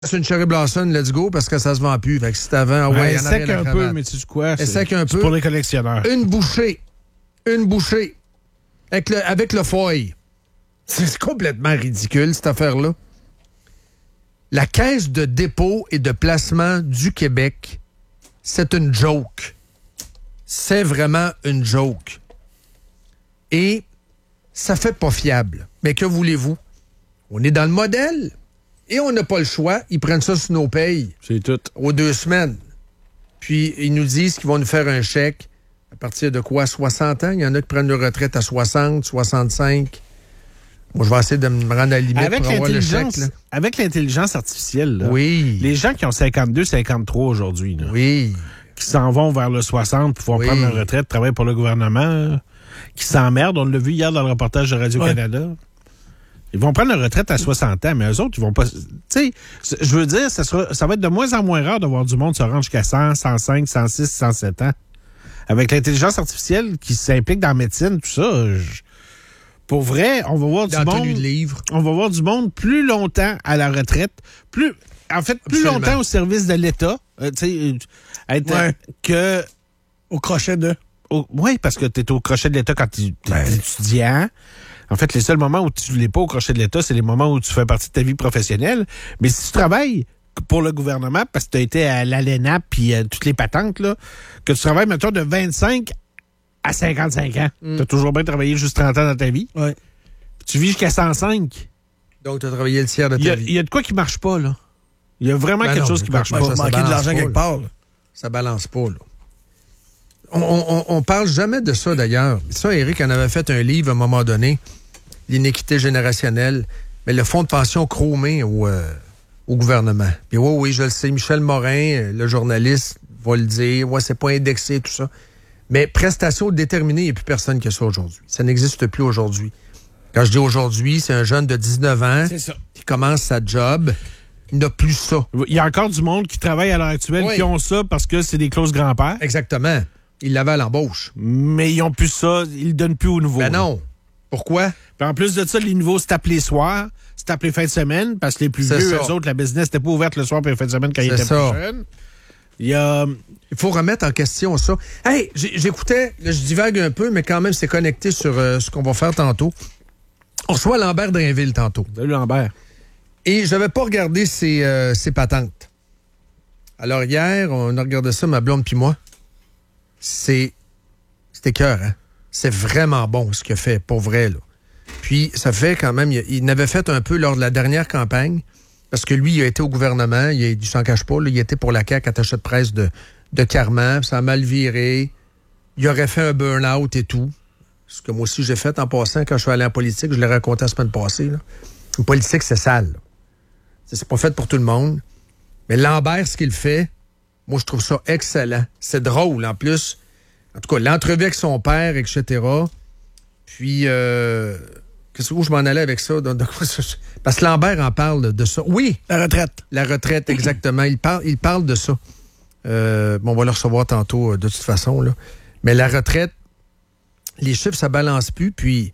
C'est une Cherry Blossom, let's go, parce que ça se vend plus. Fait que si t'avais, ouais, sec un peu, mais tu sais quoi? Sec un peu. C'est pour les collectionneurs. Une bouchée. Avec le foil. C'est complètement ridicule, cette affaire-là. La Caisse de dépôt et de placement du Québec, c'est une joke. C'est vraiment une joke. Et ça fait pas fiable. Mais que voulez-vous? On est dans le modèle et on n'a pas le choix. Ils prennent ça sur nos payes. C'est tout. Aux 2 semaines. Puis ils nous disent qu'ils vont nous faire un chèque à partir de quoi? 60 ans? Il y en a qui prennent leur retraite à 60, 65. Moi, je vais essayer de me rendre à la limite avec pour avoir le chèque. Là. Avec l'intelligence artificielle, là, oui. Les gens qui ont 52, 53 aujourd'hui, là, oui. qui s'en vont vers le 60 pour pouvoir prendre leur retraite, travailler pour le gouvernement, qui s'emmerdent. On l'a vu hier dans le reportage de Radio-Canada. Ils vont prendre leur retraite à 60 ans, mais eux autres, ils vont pas... Tu sais, je veux dire, ça va être de moins en moins rare de voir du monde se rendre jusqu'à 100, 105, 106, 107 ans. Avec l'intelligence artificielle qui s'implique dans la médecine, tout ça... Pour vrai, on va voir du monde. De livre. On va voir du monde plus longtemps à la retraite, plus longtemps au service de l'État, que au crochet de. Oui, parce que tu es au crochet de l'État quand tu es étudiant. En fait, les seuls moments où tu ne l'es pas au crochet de l'État, c'est les moments où tu fais partie de ta vie professionnelle. Mais si tu travailles pour le gouvernement, parce que tu as été à l'ALENA puis toutes les patentes, là, que tu travailles, mettons, de 25 à 55 ans. Tu as toujours bien travaillé juste 30 ans dans ta vie. Oui. Tu vis jusqu'à 105. Donc, tu as travaillé le tiers de ta vie. Il y a de quoi qui marche pas, là. Il y a vraiment quelque chose qui marche pas. Ça va manquer de l'argent quelque part. Là. Ça balance pas, là. On parle jamais de ça, d'ailleurs. Ça, Éric en avait fait un livre à un moment donné, L'inéquité générationnelle, mais le fonds de pension chromé au gouvernement. Puis oui, je le sais, Michel Morin, le journaliste, va le dire. Ouais, c'est pas indexé, tout ça. Mais prestation déterminée, il n'y a plus personne que ça aujourd'hui. Ça n'existe plus aujourd'hui. Quand je dis aujourd'hui, c'est un jeune de 19 ans qui commence sa job. Il n'a plus ça. Il y a encore du monde qui travaille à l'heure actuelle qui ont ça parce que c'est des clauses grand-père. Exactement. Ils l'avaient à l'embauche. Mais ils n'ont plus ça. Ils le donnent plus aux nouveaux. Ben non. Pourquoi? Puis en plus de ça, les nouveaux, c'est appelé soir, c'est appelé fin de semaine, parce que les plus vieux, eux autres, la business n'était pas ouverte le soir et fin de semaine quand ils étaient plus jeunes. Il faut remettre en question ça. Hey, j'écoutais, là, je divague un peu, mais quand même, c'est connecté sur ce qu'on va faire tantôt. On reçoit Lambert Drainville tantôt. Salut Lambert. Et je n'avais pas regardé ses patentes. Alors hier, on a regardé ça, ma blonde puis moi. C'était cœur, hein? C'est vraiment bon ce qu'il a fait, pour vrai, là. Puis, ça fait quand même... Il n'avait fait un peu lors de la dernière campagne, parce que lui, il a été au gouvernement, il s'en cache pas, là, il était pour la CAQ attaché de presse de Carman, ça a mal viré. Il aurait fait un burn-out et tout. Ce que moi aussi j'ai fait en passant quand je suis allé en politique, je l'ai raconté la semaine passée. Là. Une politique, c'est sale. Là. C'est pas fait pour tout le monde. Mais Lambert, ce qu'il fait, moi, je trouve ça excellent. C'est drôle, en plus. En tout cas, l'entrevue avec son père, etc. Puis, qu'est-ce que je m'en allais avec ça? Parce que Lambert en parle de ça. Oui! La retraite. La retraite, exactement. Il parle de ça. On va le recevoir tantôt, de toute façon. Là. Mais la retraite, les chiffres, ça balance plus. Puis,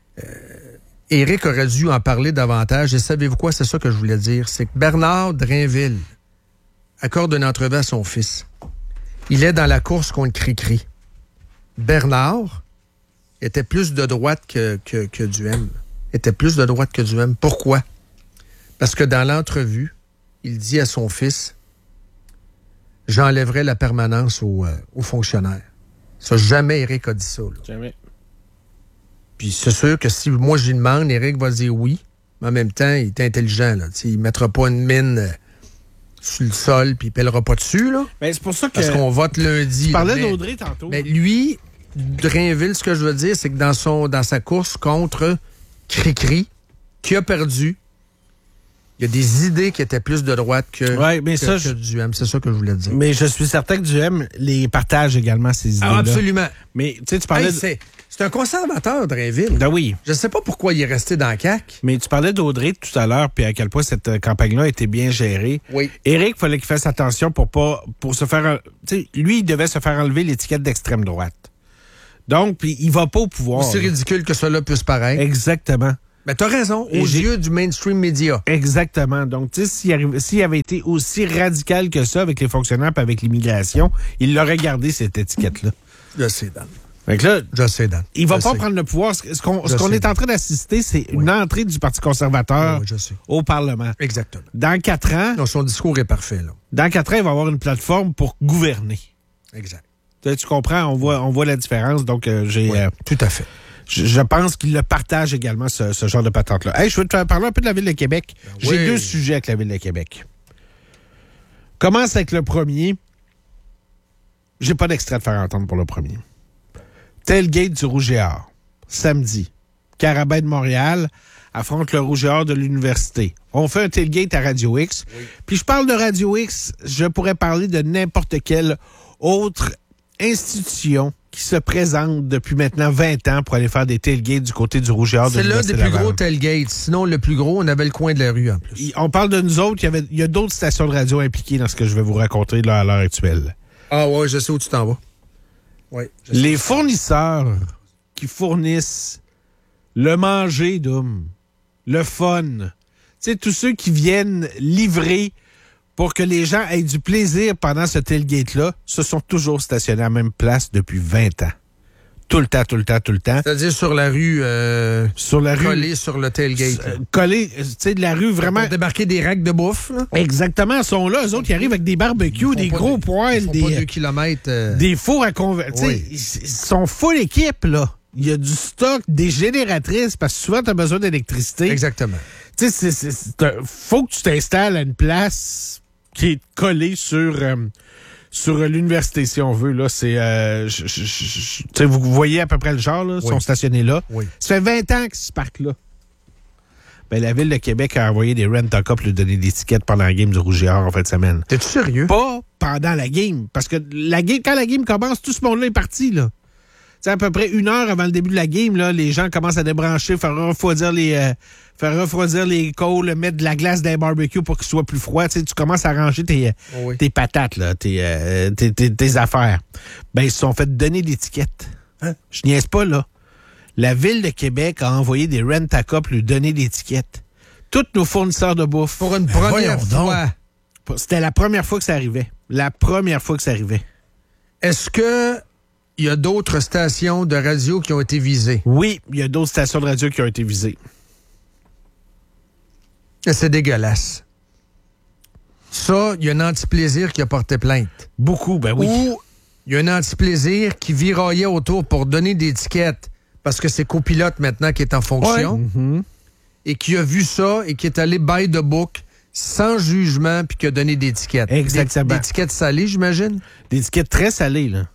Éric aurait dû en parler davantage. Et savez-vous quoi? C'est ça que je voulais dire. C'est que Bernard Drainville accorde une entrevue à son fils. Il est dans la course contre Cricri. Bernard était plus de droite que Duhem. Était plus de droite que Duhem. Pourquoi? Parce que dans l'entrevue, il dit à son fils, j'enlèverai la permanence aux fonctionnaires. Ça, jamais Éric a dit ça. Là. Jamais. Puis c'est sûr que si moi je lui demande, Éric va dire oui, mais en même temps, il est intelligent. Là. Il ne mettra pas une mine sur le sol puis il ne pèlera pas dessus. Là. Ben, c'est pour ça que... Parce qu'on vote lundi. Tu parlais d'Audrey tantôt. Mais lui, Drainville, ce que je veux dire, c'est que dans sa course contre Cricri, qui a perdu, il y a des idées qui étaient plus de droite que Duhem. C'est ça que je voulais dire. Mais je suis certain que Duhem les partage également, ces idées-là. Ah, absolument. Mais tu sais, tu parlais... C'est un conservateur, Drainville. Ben oui. Je ne sais pas pourquoi il est resté dans la CAQ. Mais tu parlais d'Audrey tout à l'heure, puis à quel point cette campagne-là a été bien gérée. Oui. Éric, il fallait qu'il fasse attention pour se faire... Tu sais, lui, il devait se faire enlever l'étiquette d'extrême droite. Donc, puis il va pas au pouvoir. Aussi ridicule que cela puisse paraître. Exactement. Ben, t'as raison, aux yeux du mainstream média. Exactement. Donc, tu sais, s'il avait été aussi radical que ça avec les fonctionnaires et avec l'immigration, il l'aurait gardé, cette étiquette-là. Je sais, Dan. Fait que là, je sais, Dan. Il va pas prendre le pouvoir. Ce qu'on est en train d'assister, c'est une entrée du Parti conservateur au Parlement. Exactement. Dans 4 ans... Non, son discours est parfait, là. Dans 4 ans, il va avoir une plateforme pour gouverner. Exact. Tu comprends? On voit la différence. Donc, tout à fait. Je pense qu'il le partage également, ce genre de patente-là. Hey, je veux te parler un peu de la Ville de Québec. J'ai 2 sujets avec la Ville de Québec. Commence avec le premier. J'ai pas d'extrait de faire entendre pour le premier. Tailgate du Rouge et Or. Samedi. Carabin de Montréal affronte le Rouge et Or de l'université. On fait un tailgate à Radio X. Oui. Puis je parle de Radio X, je pourrais parler de n'importe quelle autre institution qui se présente depuis maintenant 20 ans pour aller faire des tailgates du côté du Rouge et Or de l'université. C'est l'un des plus gros tailgates. Sinon, le plus gros, on avait le coin de la rue en plus. On parle de nous autres. Il y a d'autres stations de radio impliquées dans ce que je vais vous raconter là, à l'heure actuelle. Ah ouais, je sais où tu t'en vas. Oui, les fournisseurs qui fournissent le manger, le fun, tu sais, tous ceux qui viennent livrer pour que les gens aient du plaisir pendant ce tailgate-là, se sont toujours stationnés à la même place depuis 20 ans. Tout le temps. C'est-à-dire sur la rue... collés sur le tailgate. Collés, tu sais, de la rue vraiment... Pour débarquer des racks de bouffe. Là. Exactement, ils sont là. Eux autres, ils arrivent avec des barbecues, des gros poêles, des... Pas 2 kilomètres. Des fours à convertir. Oui. Ils sont full équipe, là. Il y a du stock, des génératrices, parce que souvent, tu as besoin d'électricité. Exactement. Tu sais, faut que tu t'installes à une place qui est collée sur l'université, si on veut. Là, c'est, vous voyez à peu près le genre, là, sont stationnés là. Oui. Ça fait 20 ans que ce parc-là. Ben, la Ville de Québec a envoyé des rent-a-cup lui donner des tickets pendant la game du Rouge et Or en fin de semaine. T'es-tu sérieux? Pas pendant la game. Parce que quand la game commence, tout ce monde-là est parti, là. T'sais, à peu près 1 heure avant le début de la game, là, les gens commencent à débrancher, faire refroidir les côles, mettre de la glace dans les barbecues pour qu'ils soient plus froids. Tu commences à ranger tes patates, là, tes affaires. Ben, ils se sont fait donner d'étiquettes. Hein? Je niaise pas, là. La Ville de Québec a envoyé des rent-a-cup lui donner d'étiquettes. Tous nos fournisseurs de bouffe. Pour une première fois. C'était la première fois que ça arrivait. Est-ce que il y a d'autres stations de radio qui ont été visées? Oui, il y a d'autres stations de radio qui ont été visées. C'est dégueulasse. Ça, il y a un anti-plaisir qui a porté plainte. Beaucoup, ben oui. Ou il y a un anti-plaisir qui viraillait autour pour donner des étiquettes parce que c'est copilote maintenant qui est en fonction et qui a vu ça et qui est allé by the book sans jugement puis qui a donné des étiquettes. Exactement. Des étiquettes salées, j'imagine? Des étiquettes très salées, là.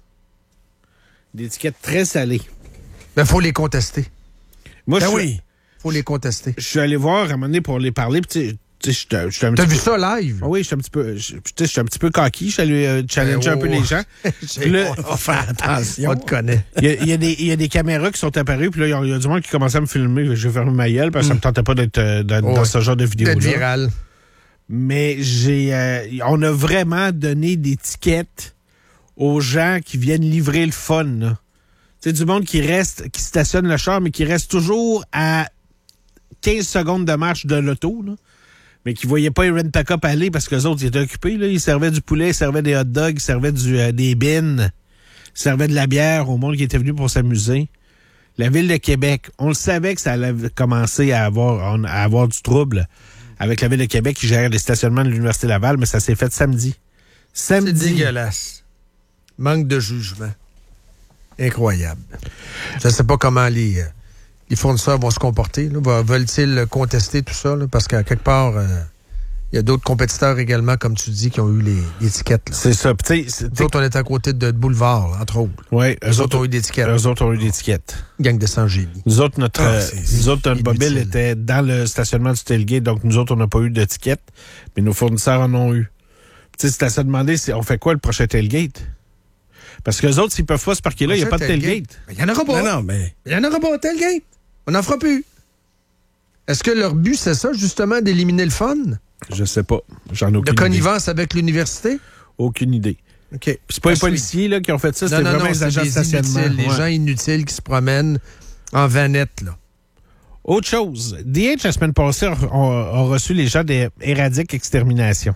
Des étiquettes très salées. Ben, faut les contester. Moi, faut les contester. Je suis allé voir à un moment donné pour les parler, puis tu sais, t'as vu ça live? Oui, je suis un petit peu coquille. Je suis allé challenger un peu les gens. On va faire attention. On te connaît. Il y a des caméras qui sont apparues, puis là, il y a du monde qui commençait à me filmer. Je vais fermer ma gueule, parce que ça me tentait pas d'être dans ce genre de vidéo-là. D'être viral. Mais on a vraiment donné des tickets aux gens qui viennent livrer le fun. C'est du monde qui stationne le char, mais qui reste toujours à 15 secondes de marche de l'auto, là, mais qui ne voyaient pas les rent-a-cup aller parce que les autres ils étaient occupés. Là. Ils servaient du poulet, ils servaient des hot dogs, ils servaient des bines, ils servaient de la bière au monde qui était venu pour s'amuser. La Ville de Québec, on le savait que ça allait commencer à avoir du trouble avec la Ville de Québec qui gère les stationnements de l'Université Laval, mais ça s'est fait samedi. C'est dégueulasse. Manque de jugement. Incroyable. Je ne sais pas comment les fournisseurs vont se comporter. Là. Veulent-ils contester tout ça? Là? Parce qu'à quelque part, il y a d'autres compétiteurs également, comme tu dis, qui ont eu les étiquettes. Là. C'est ça. Nous autres, on est à côté de Boulevard, là, entre autres. Oui. Eux autres ont eu des étiquettes. Eux autres ont eu des étiquettes. Gang de sans-génie. Nous autres, notre mobile était dans le stationnement du tailgate, donc nous autres, on n'a pas eu d'étiquette, mais nos fournisseurs en ont eu. Tu sais, c'est à se demander, on fait quoi le prochain tailgate? Parce que les autres, s'ils peuvent pas se parquer là, il n'y a pas de tailgate. Il n'y en aura pas. Non, mais... Il n'y en aura pas de tailgate. On n'en fera plus. Est-ce que leur but, c'est ça, justement, d'éliminer le fun? Je sais pas. J'en ai aucune idée. De connivence avec l'université? Aucune idée. OK. Puis c'est pas les policiers là, qui ont fait ça, c'était vraiment les agents de stationnement. Les gens inutiles qui se promènent en vanette, là. Autre chose, DH, la semaine passée, a reçu les gens des Éradique Extermination.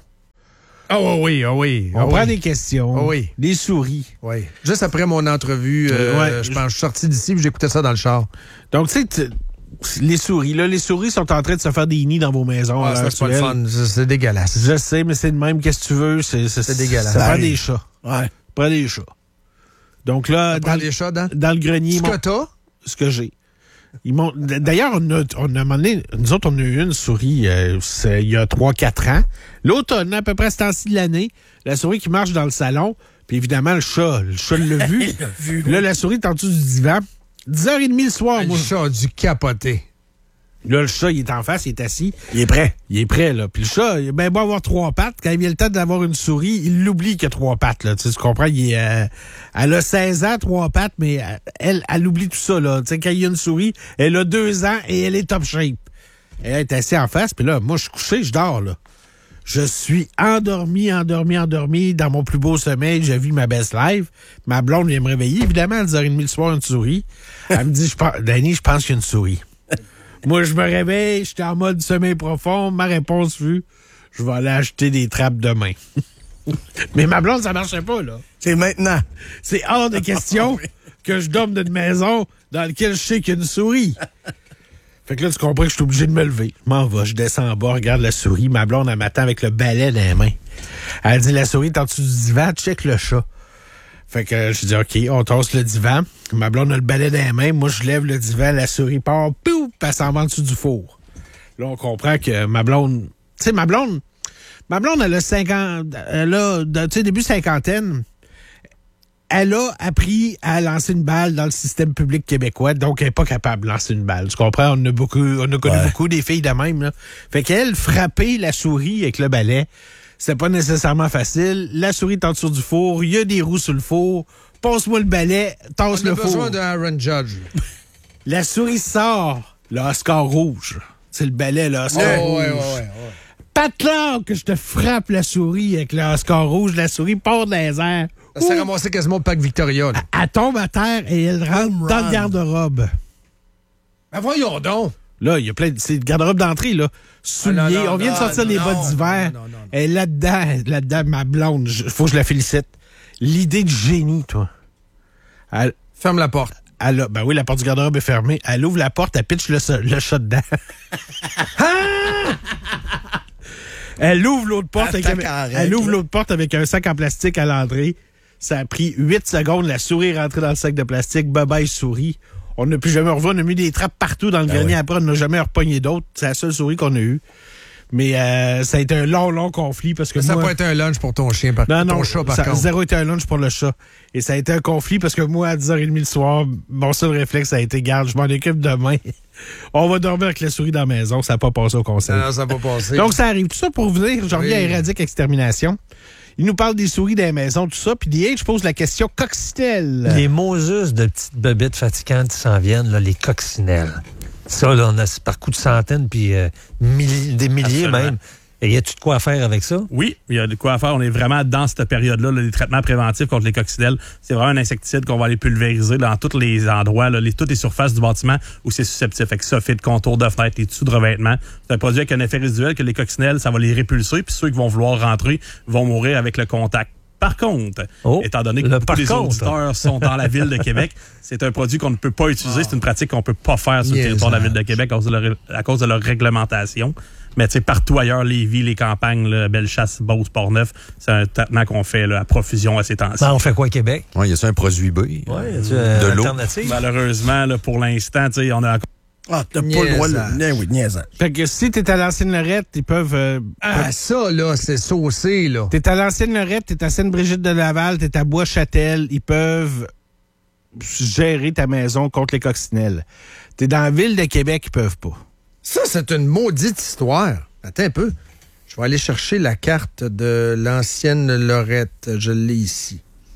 Oui. On prend des questions. Oui. Des souris. Oui. Juste après mon entrevue, je pense, je suis sorti d'ici et j'écoutais ça dans le char. Donc, tu sais, les souris sont en train de se faire des nids dans vos maisons. C'est pas le fun. C'est dégueulasse. Je sais, mais c'est de même. Qu'est-ce que tu veux? C'est dégueulasse. Ça prend des chats. Ouais. Prends des chats. Donc là, dans les chats, dans le grenier. Ce que t'as? Ce que j'ai. D'ailleurs, on a demandé, nous autres, on a eu une souris il y a 3-4 ans. L'automne, à peu près à ce temps-ci de l'année, la souris qui marche dans le salon, puis évidemment, le chat l'a vu. Il l'a vu. Là, la souris est en dessous du divan. 10h30 le soir, moi. Le chat a dû capoter. Là, le chat, il est en face, il est assis. Il est prêt. Il est prêt, là. Puis le chat, il a bien beau avoir 3 pattes. Quand il vient le temps d'avoir une souris, il l'oublie qu'il a 3 pattes, là. Tu comprends? Elle a 16 ans, 3 pattes, mais elle oublie tout ça, là. Tu sais, quand il y a une souris, elle a 2 ans et elle est top shape. Elle est assise en face, puis là, moi, je suis couché, je dors, là. Je suis endormi dans mon plus beau sommeil. J'ai vu ma best life. Ma blonde vient me réveiller. Évidemment, à 10h30 le soir, une souris. Elle me dit, Danny, je pense qu'il y a une souris. Moi, je me réveille, j'étais en mode sommeil profond. Ma réponse fut, je vais aller acheter des trappes demain. Mais ma blonde, ça marchait pas, là. C'est maintenant. C'est hors de question que je dorme dans une maison dans laquelle je sais qu'il y a une souris. Fait que là, tu comprends que je suis obligé de me lever. Je m'en vais, je descends en bas, regarde la souris. Ma blonde, elle m'attend avec le balai dans les mains. Elle dit, la souris est en dessous du divan, check le chat. Fait que je dis, OK, on tasse le divan. Ma blonde a le balai dans les mains. Moi, je lève le divan, la souris part, pouf, elle s'en va en dessous du four. Là, on comprend que ma blonde... Tu sais, ma blonde, elle a 50... Elle a, tu sais, début cinquantaine. Elle a appris à lancer une balle dans le système public québécois, donc elle n'est pas capable de lancer une balle. Tu comprends? On a connu beaucoup des filles de même, là. Fait qu'elle frappait la souris avec le balai. C'est pas nécessairement facile. La souris est en dessous du four. Il y a des roues sur le four. Passe-moi le balai, tasse le four. On a besoin d'un Aaron Judge. La souris sort. Le Oscar rouge. C'est le balai, le Oscar rouge. Ouais. Patelard que je te frappe la souris avec le Oscar rouge. La souris part dans les airs. Ça s'est ramassé quasiment au Parc Victoria. Là. Elle tombe à terre et elle rentre dans le garde-robe. Ben voyons donc. Là, il y a plein de... C'est le garde-robe d'entrée, là. Souliers. On vient de sortir les bottes d'hiver. Non. Et là-dedans, ma blonde, faut que je la félicite. L'idée de génie, toi. Ferme la porte. Ben oui, la porte du garde-robe est fermée. Elle ouvre la porte, elle pitche le chat dedans. Elle ouvre l'autre porte avec un sac en plastique à l'entrée. Ça a pris 8 secondes. La souris est rentrée dans le sac de plastique. Bye-bye, souris. On n'a plus jamais revu. On a mis des trappes partout dans le grenier. Après, on n'a jamais repogné d'autres. C'est la seule souris qu'on a eue. Mais ça a été un long conflit parce que ça n'a pas été un lunch pour ton chien, ton chat, par contre. Zéro été un lunch pour le chat. Et ça a été un conflit parce que moi, à 10h30 le soir, mon seul réflexe a été, garde, je m'en occupe demain. On va dormir avec la souris dans la maison. Ça n'a pas passé au conseil. Non, ça n'a pas passé. Donc, ça arrive. Tout ça pour venir, j'en reviens à Éradique Extermination. Il nous parle des souris dans la maison, tout ça. Puis je pose la question coccinelle. Les Moses de petites bebites fatigantes qui s'en viennent, là, les coccinelles. Ça, là, on a par coups de centaines, puis des milliers même. Et y a-tu de quoi faire avec ça? Oui, il y a de quoi faire. On est vraiment dans cette période-là, là, les traitements préventifs contre les coccinelles. C'est vraiment un insecticide qu'on va aller pulvériser dans tous les endroits, là, toutes les surfaces du bâtiment où c'est susceptible. Fait que ça fait de contours de fenêtres, les dessous de revêtements. C'est un produit avec un effet résiduel que les coccinelles, ça va les répulser, puis ceux qui vont vouloir rentrer vont mourir avec le contact. Par contre, étant donné que tous les auditeurs sont dans la ville de Québec, c'est un produit qu'on ne peut pas utiliser. C'est une pratique qu'on ne peut pas faire sur le territoire de la ville de Québec à cause de leur réglementation. Mais tu sais, partout ailleurs, Lévis, les campagnes, là, Bellechasse, Beauce, Portneuf, c'est un traitement qu'on fait là, à profusion à ces temps-ci. On fait quoi, Québec? Oui, y a ça un produit B? Oui, de l'eau. Malheureusement, là, pour l'instant, tu sais, on a encore... Ah, t'as pas le droit de... niaisant. Fait que si t'es à l'ancienne Lorette, ils peuvent... ça, là, c'est saucé, là. T'es à l'ancienne Lorette, t'es à Sainte-Brigitte de Laval, t'es à Bois-Châtel, ils peuvent gérer ta maison contre les coccinelles. T'es dans la ville de Québec, ils peuvent pas. Ça, c'est une maudite histoire. Attends un peu. Je vais aller chercher la carte de l'ancienne Lorette. Je l'ai ici.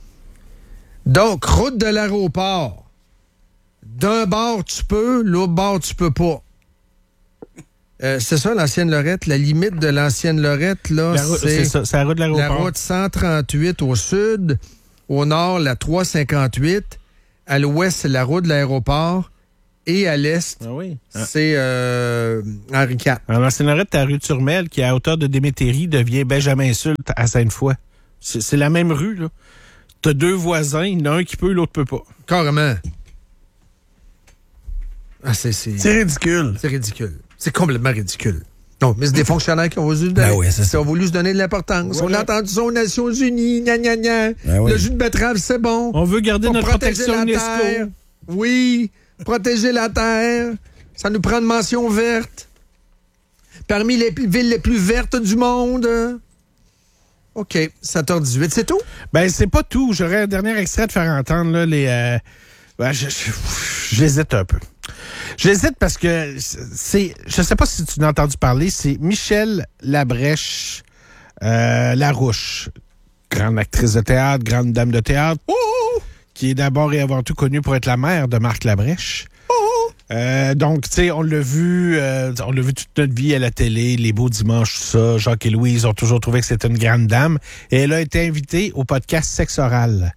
Donc, route de l'aéroport. D'un bord, tu peux, l'autre bord, tu peux pas. C'est ça, l'ancienne Lorette. La limite de l'ancienne Lorette, là, c'est la route de l'aéroport. La route 138 au sud. Au nord, la 358. À l'ouest, c'est la route de l'aéroport. et à l'est, c'est Henri IV. Alors, l'ancienne arrêt de la rue Turmel, qui est à hauteur de Démétérie, devient Benjamin Sulte à Sainte-Foy. C'est la même rue, là. T'as deux voisins, il y en a un qui peut, l'autre peut pas. Carrément. Ah, c'est ridicule. C'est ridicule. C'est complètement ridicule. Non, mais c'est des fonctionnaires qui ont voulu, se donner de l'importance. Ouais. On a entendu ça aux Nations Unies, gna gna gna. Le jus de betterave, c'est bon. On veut garder notre protection UNESCO. Terre. Oui, protéger la terre. Ça nous prend une mention verte. Parmi les villes les plus vertes du monde. OK, 7h18, c'est tout? Ben, c'est pas tout. J'aurais un dernier extrait de faire entendre là, les... j'hésite un peu. J'hésite parce que c'est... Je sais pas si tu l'as entendu parler, c'est Michel Labrèche Larouche. Grande actrice de théâtre, grande dame de théâtre, qui est d'abord et avant tout connue pour être la mère de Marc Labrèche. Donc, tu sais, on l'a vu toute notre vie à la télé, les beaux dimanches, tout ça. Jacques et Louise ont toujours trouvé que c'était une grande dame. Et elle a été invitée au podcast Sexe Oral.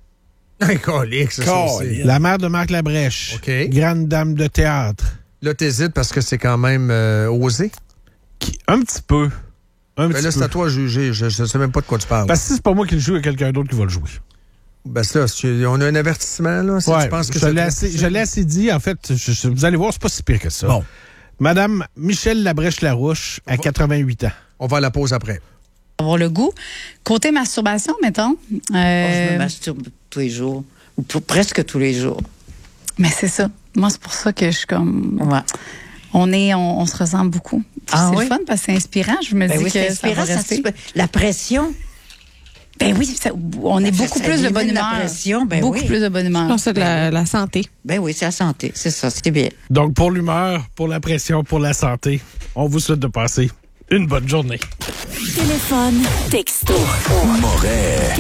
La mère de Marc Labrèche. Okay. Grande dame de théâtre. Là, t'hésites parce que c'est quand même osé? Un petit peu. Là, c'est à toi à juger. Je sais même pas de quoi tu parles. Parce que si c'est pas moi qui le joue, il y a quelqu'un d'autre qui va le jouer. Ben ça, on a un avertissement, là. Si tu penses que je l'ai assez dit. En fait, vous allez voir, c'est pas si pire que ça. Bon. Madame Michel Labrèche-Larouche, à 88 ans. On va à la pause après. Avoir le goût. Côté masturbation, mettons. Je me masturbe tous les jours. Ou presque tous les jours. Mais c'est ça. Moi, c'est pour ça que je suis comme... Ouais. On se ressemble beaucoup. C'est le fun parce que c'est inspirant. Je me dis que ça va rester. La pression... Ben oui, on est beaucoup plus de bonne humeur. La pression, beaucoup plus de bonne humeur. Je pense que c'est la santé. Ben oui, c'est la santé. C'est ça, c'est bien. Donc, pour l'humeur, pour la pression, pour la santé, on vous souhaite de passer une bonne journée. Téléphone, texto. Moret.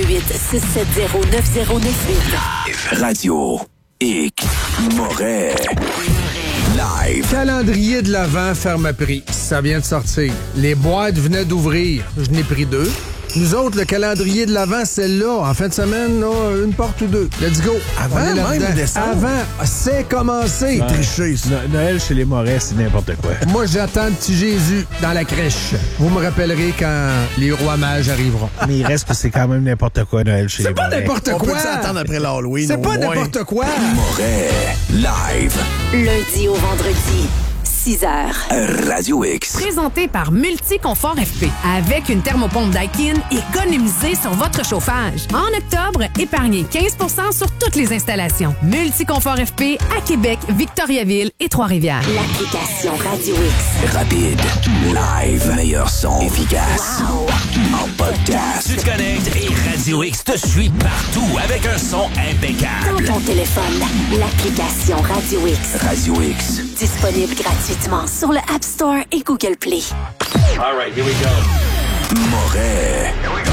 88-670-9098. Radio X. Moret. Live. Calendrier de l'Avent ferme à prix. Ça vient de sortir. Les boîtes venaient d'ouvrir. Je n'ai pris 2. Nous autres, le calendrier de l'Avent, c'est là. En fin de semaine, là, une porte ou 2. Let's go. Avant même décembre. Avant, c'est commencé. Tricher, ça. Noël chez les Moret, c'est n'importe quoi. Moi, j'attends le petit Jésus dans la crèche. Vous me rappellerez quand les rois mages arriveront. Mais il reste que c'est quand même n'importe quoi, Noël chez les Moret. C'est pas n'importe quoi. On peut s'attendre après l'Halloween. C'est pas n'importe quoi. Moret. Live. Lundi au vendredi. 6h. Radio X. Présenté par Multiconfort FP. Avec une thermopompe Daikin, économisez sur votre chauffage. En octobre, épargnez 15% sur toutes les installations. Multiconfort FP à Québec, Victoriaville et Trois-Rivières. L'application Radio X. Rapide. Live. Meilleur son. Efficace. Wow. En podcast. Tu te connectes et Radio X te suit partout avec un son impeccable. Dans ton téléphone, l'application Radio X. Radio X. Disponible gratuitement sur le App Store et Google Play. All right, here we go. Moret. Here we go.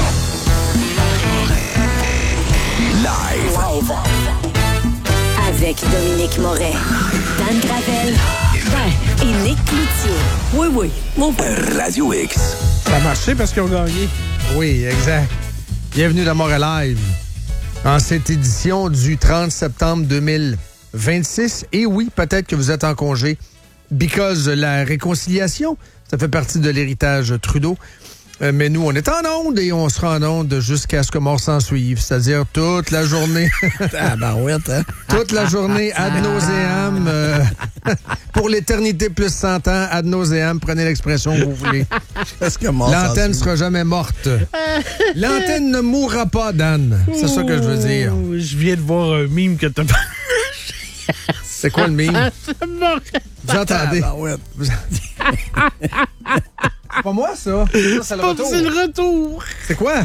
Live. Avec Dominique Moret, Dan Gravel et Nick Cloutier. Oui. Radio X. Ça a marché parce qu'ils ont gagné. Oui, exact. Bienvenue dans Moret Live. En cette édition du 30 septembre 2026. Et oui, peut-être que vous êtes en congé. Because la réconciliation, ça fait partie de l'héritage Trudeau. Mais nous, on est en onde et on sera en onde jusqu'à ce que mort s'en suive. C'est-à-dire toute la journée. Toute la journée ad nauseam. Pour l'éternité plus 100 ans, ad nauseam. Prenez l'expression que vous voulez. L'antenne ne sera jamais morte. L'antenne ne mourra pas, Dan. C'est ça que je veux dire. Je viens de voir un mime que t'as... C'est quoi le mime? Vous entendez? C'est pas moi, ça. C'est le retour. C'est le retour. C'est quoi?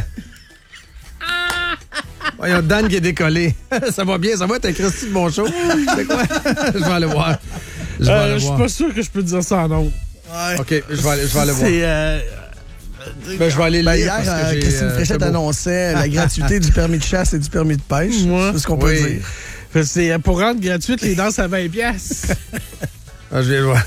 Il y a Dan qui est décollé. Ça va bien, ça va être un Christy de bon show. C'est quoi? Je vais aller voir. Je suis pas sûr que je peux dire ça en nom. Ouais. OK, je vais aller voir. Je vais aller lire. Hier, Christine Fréchette annonçait la gratuité du permis de chasse et du permis de pêche. C'est ce qu'on peut dire. C'est pour rendre gratuite les danses à 20$. Je vais le voir.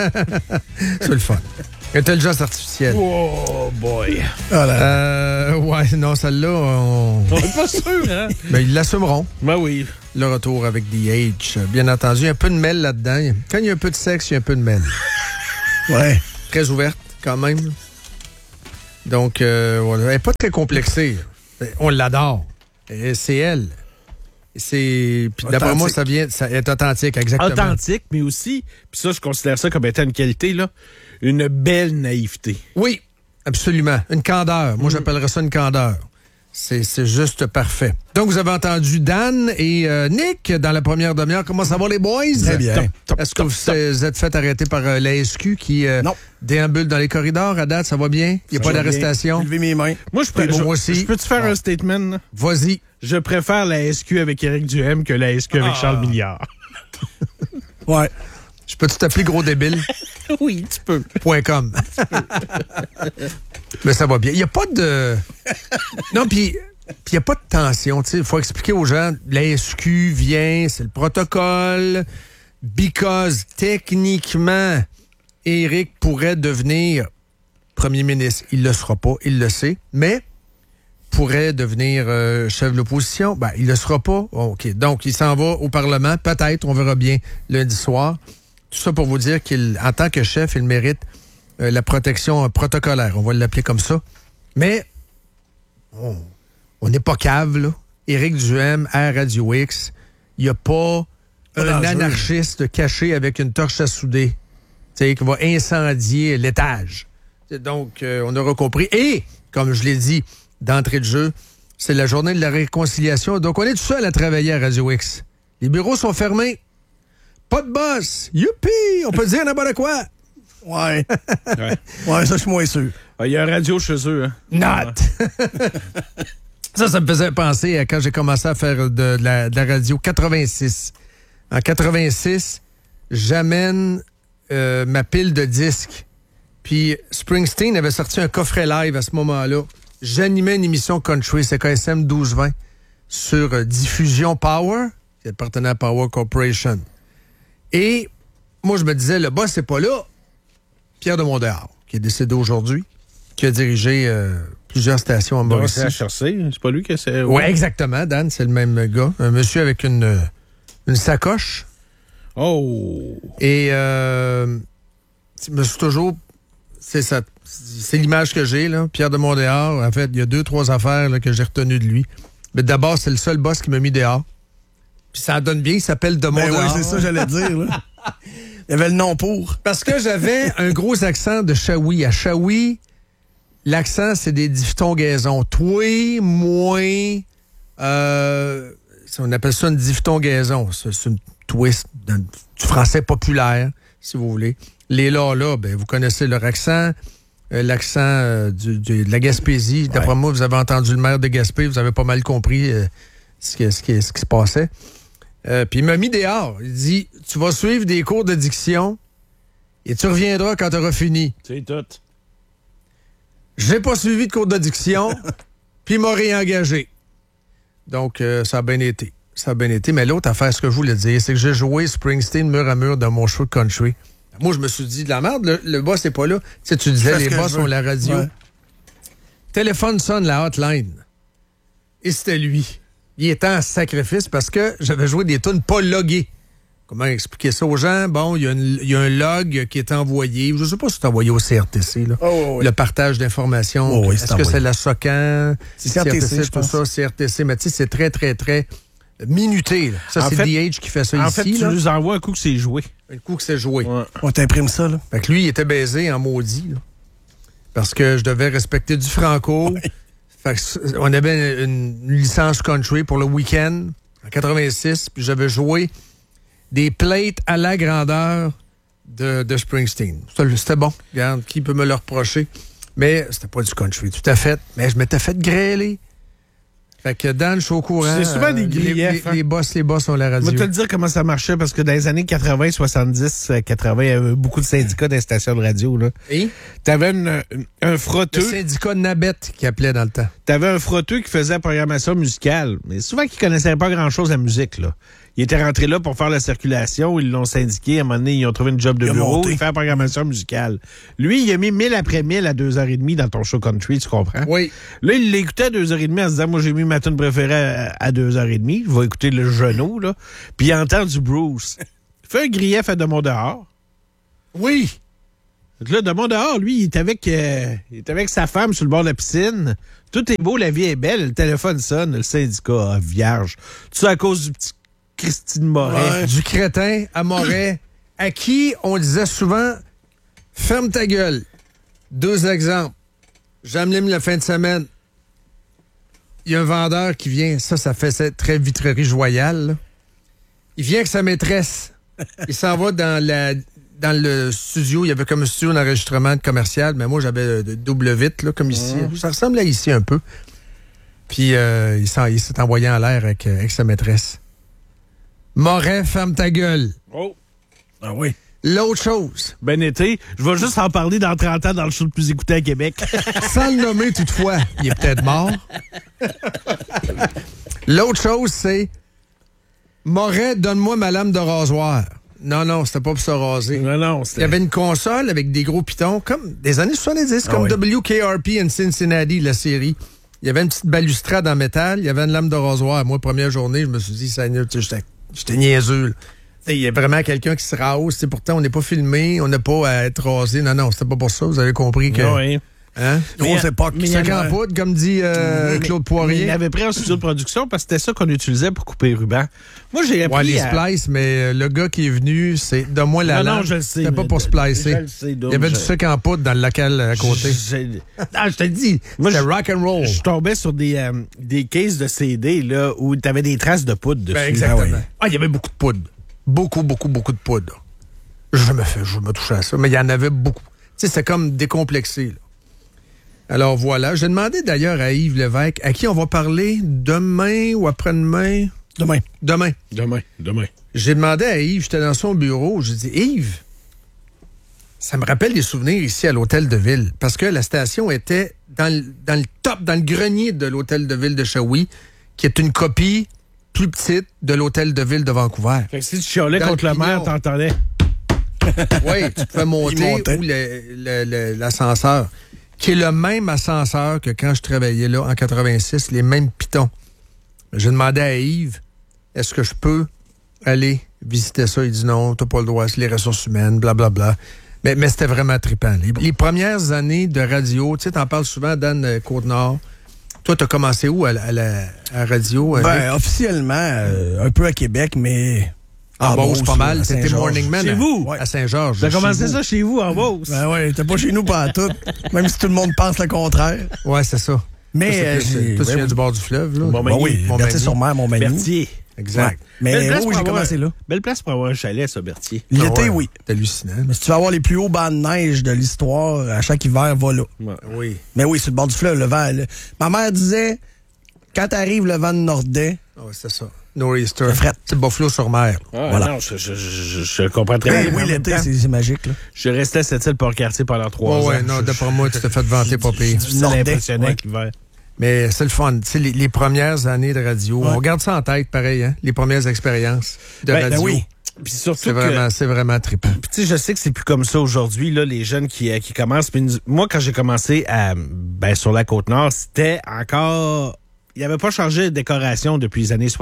C'est le fun. Intelligence artificielle. Oh boy. Ouais. Ouais, non, celle-là, On n'est pas sûr, hein? Ben, ils l'assumeront. Ben oui. Le retour avec The H. Bien entendu, il y a un peu de mêle là-dedans. Quand il y a un peu de sexe, il y a un peu de mêle. Ouais. Très ouverte, quand même. Donc, elle n'est pas très complexée. On l'adore. Et c'est elle. Puis d'après moi, ça est authentique, exactement. Authentique, mais aussi, puis ça, je considère ça comme étant une qualité, là, une belle naïveté. Oui, absolument. Une candeur. Moi, j'appellerais ça une candeur. C'est juste parfait. Donc, vous avez entendu Dan et Nick dans la première demi-heure. Comment ça va, les boys? Très bien. Est-ce que vous êtes fait arrêter par la SQ qui déambule dans les corridors? À date, ça va bien? Il n'y a pas d'arrestation? Lever mes mains. Moi, je peux-tu faire un statement? Là? Vas-y. Je préfère la SQ avec Éric Duhem que la SQ avec Charles Milliard. Ouais. Je peux-tu t'appeler gros débile? Oui, tu peux. .com. Mais ça va bien. Il n'y a pas de... Non, puis il n'y a pas de tension. Il faut expliquer aux gens, la SQ vient, c'est le protocole, because techniquement, Éric pourrait devenir premier ministre. Il ne le sera pas, il le sait, mais pourrait devenir chef de l'opposition. Ben, il ne le sera pas. OK. Donc, il s'en va au Parlement. Peut-être, on verra bien lundi soir. Tout ça pour vous dire qu'en tant que chef, il mérite la protection protocolaire. On va l'appeler comme ça. Mais on n'est pas cave, là. Éric Duhem, à Radio X, il n'y a pas un anarchiste caché avec une torche à souder qui va incendier l'étage. Donc, on aura compris. Et, comme je l'ai dit d'entrée de jeu, c'est la journée de la réconciliation. Donc, on est tout seul à travailler à Radio X. Les bureaux sont fermés. Pas de boss. Youpi! On peut dire n'importe quoi. Ouais. Ouais, ça, je suis moins sûr. Il y a un radio chez eux. Hein? Not! Ça me faisait penser à quand j'ai commencé à faire de la radio 86. En 86, j'amène ma pile de disques. Puis Springsteen avait sorti un coffret live à ce moment-là. J'animais une émission country, CKSM 1220, sur Diffusion Power, qui appartenait à Power Corporation. Et moi, je me disais, le boss, c'est pas là. Pierre de Mondéard, qui est décédé aujourd'hui, qui a dirigé plusieurs stations en Mauricie. C'est HRC, c'est pas lui qui c'est. Oui, exactement, Dan, c'est le même gars. Un monsieur avec une sacoche. Oh! Et je me suis toujours... C'est l'image que j'ai, là. Pierre de Mondéard, en fait, il y a 2-3 affaires là, que j'ai retenues de lui. Mais d'abord, c'est le seul boss qui m'a mis dehors. Puis ça en donne bien, il s'appelle de Mondéard. Oui, c'est ça que j'allais dire, là. Il y avait le nom pour. Parce que j'avais un gros accent de Shawi. À Shawi, l'accent, c'est des diphtongaisons. Toi, moi, on appelle ça une diphtongaison. C'est une twist du français populaire, si vous voulez. Les là, ben, vous connaissez leur accent. L'accent de la Gaspésie. D'après moi, vous avez entendu le maire de Gaspé, vous avez pas mal compris ce qui se passait. Puis il m'a mis dehors. Il dit, tu vas suivre des cours de diction et tu reviendras quand tu auras fini. C'est tout. J'ai pas suivi de cours de diction, puis il m'a réengagé. Donc, ça a bien été. Ça a bien été. Mais l'autre affaire, ce que je voulais dire, c'est que j'ai joué Springsteen mur à mur dans mon show de country. Moi, je me suis dit, de la merde, le boss n'est pas là. Tu sais, tu disais, les boss ont la radio. Ouais. Téléphone sonne la hotline. Et c'était lui. Il était en sacrifice parce que j'avais joué des tunes pas loguées. Comment expliquer ça aux gens? Bon, il y a un log qui est envoyé. Je ne sais pas si c'est envoyé au CRTC, là. Le partage d'informations. Est-ce que c'est la SOCAN? C'est CRTC, je pense. Ça, CRTC. Mais tu sais, c'est très, très, très minuté. Là. Ça, c'est DH qui fait ça ici. En fait, tu nous envoies un coup que c'est joué. Un coup que c'est joué. Ouais. On t'imprime ça, là. Fait que lui, il était baisé en maudit, là. Parce que je devais respecter du franco. Ouais. Fait que on avait une licence country pour le week-end en 86, puis j'avais joué des plates à la grandeur de Springsteen. C'était bon. Regarde, qui peut me le reprocher? Mais c'était pas du country, tout à fait. Mais je m'étais fait grêler. Fait que Dan, je suis au courant. C'est souvent des griefs. Les boss ont la radio. Je vais te dire comment ça marchait, parce que dans les années 80, 70, 80, il y avait beaucoup de syndicats dans les stations de radio. Là. Et? T'avais un frotteux. Le syndicat Nabet qui appelait dans le temps. T'avais un frotteux qui faisait la programmation musicale. Mais souvent, qui connaissait pas grand-chose à la musique. Là. Il était rentré là pour faire la circulation. Ils l'ont syndiqué. À un moment donné, ils ont trouvé une job de bureau. Il fait la programmation musicale. Lui, il a mis 1000 après 1000 à 2h30 dans ton show country, tu comprends? Oui. Là, il l'écoutait à 2h30 en se disant, moi, j'ai mis ma tune préférée à 2h30. Je vais écouter le genou, là. Puis il entend du Bruce. Il fait un grief à Demont dehors. Oui. Donc là, Demont dehors, lui, il est avec sa femme sur le bord de la piscine. Tout est beau, la vie est belle. Le téléphone sonne, le syndicat, vierge. Tout ça à cause du petit Christine Moret. Ouais. Du crétin à Moret, à qui on disait souvent « Ferme ta gueule ». 2 exemples. J'aime la fin de semaine. Il y a un vendeur qui vient, ça fait cette très vitrerie joyale. Là. Il vient avec sa maîtresse. Il s'en va dans le studio. Il y avait comme un studio d'enregistrement commercial, mais moi, j'avais de double vitre, là, comme ici. Ça ressemble à ici un peu. Puis, il s'est envoyé en l'air avec sa maîtresse. Moret, ferme ta gueule. Oh. Ah oui. L'autre chose. Ben été, je vais juste en parler dans 30 ans dans le show le plus écouté à Québec. Sans le nommer toutefois, il est peut-être mort. L'autre chose, c'est Moret, donne-moi ma lame de rasoir. Non, c'était pas pour se raser. Non, il y avait une console avec des gros pitons, comme des années 70, comme WKRP in Cincinnati, la série. Il y avait une petite balustrade en métal, il y avait une lame de rasoir. Moi, première journée, je me suis dit, j'étais niaiseux. Il y a vraiment quelqu'un qui se rase. Pourtant, on n'est pas filmé, on n'a pas à être rasé. Non, c'était pas pour ça. Vous avez compris que... Oui. Hein? On sait pas qui c'est en poudre, comme dit Claude Poirier. Il avait pris un studio de production parce que c'était ça qu'on utilisait pour couper les rubans. Moi, j'ai appris les splices, mais le gars qui est venu, c'est « Donne-moi la lame ». Non, je le sais. C'était pas pour splicer. Je le sais. Il y avait du sucre en poudre dans le local à côté. Je te le dis. C'était rock and roll. Je tombais sur des cases de CD là, où tu avais des traces de poudre dessus. Ben, exactement. Il y avait beaucoup de poudre. Beaucoup de poudre. Je me touchais à ça, mais il y en avait beaucoup. Tu sais, c'était comme décomplexé. Là. Alors voilà. J'ai demandé d'ailleurs à Yves Lévesque, à qui on va parler demain ou après-demain? Demain. J'ai demandé à Yves, j'étais dans son bureau, j'ai dit, Yves, ça me rappelle des souvenirs ici à l'Hôtel de Ville, parce que la station était dans le top, dans le grenier de l'Hôtel de Ville de Shawi, qui est une copie plus petite de l'Hôtel de Ville de Vancouver. Fait que si tu chialais contre le maire, t'entendais. Oui, tu pouvais monter ou l'ascenseur, qui est le même ascenseur que quand je travaillais là en 86, les mêmes pitons. J'ai demandé à Yves, est-ce que je peux aller visiter ça? Il dit non, t'as pas le droit, c'est les ressources humaines, blablabla. Mais c'était vraiment trippant. Les premières années de radio, tu sais, t'en parles souvent, Dan Côte-Nord. Toi, t'as commencé où à la radio? Officiellement, un peu à Québec, mais... En Beauce, pas mal. C'était Morning Man chez vous? À Saint-Georges. T'as commencé ça chez vous, en Beauce? Ben oui, t'es pas chez nous pas à tout. Même si tout le monde pense le contraire. Ouais, c'est ça. Mais... Toi, tu viens du bord du fleuve, là? Oui, Berthier-sur-Mer, Montmagny. Berthier. Exact. Mais oui, j'ai commencé là. Belle place pour avoir un chalet, ça, Berthier. L'été, oui. C'est hallucinant. Mais si tu veux avoir les plus hauts bancs de neige de l'histoire, à chaque hiver, va là. Oui. Mais oui, sur le bord du fleuve, le vent. Ma mère disait, quand t'arrives le vent de Nordais... Oui, c'est ça. Nor'easter. C'est Buffalo-sur-Mer. Voilà. Non, je comprends très bien. Oui, l'été, c'est magique. Là. Je restais à cette île Port-Cartier pendant 3 ans. Oui, non, d'après moi, tu t'es fait vanter pas pire. C'est impressionnant l'hiver. Mais c'est le fun. Tu sais, les premières années de radio, on garde ça en tête, pareil, hein? Les premières expériences de radio. Ben oui. Puis surtout c'est vraiment trippant. Puis tu sais, je sais que c'est plus comme ça aujourd'hui, là, les jeunes qui commencent. Moi, quand j'ai commencé sur la Côte-Nord, c'était encore... Il n'avait pas changé de décoration depuis les années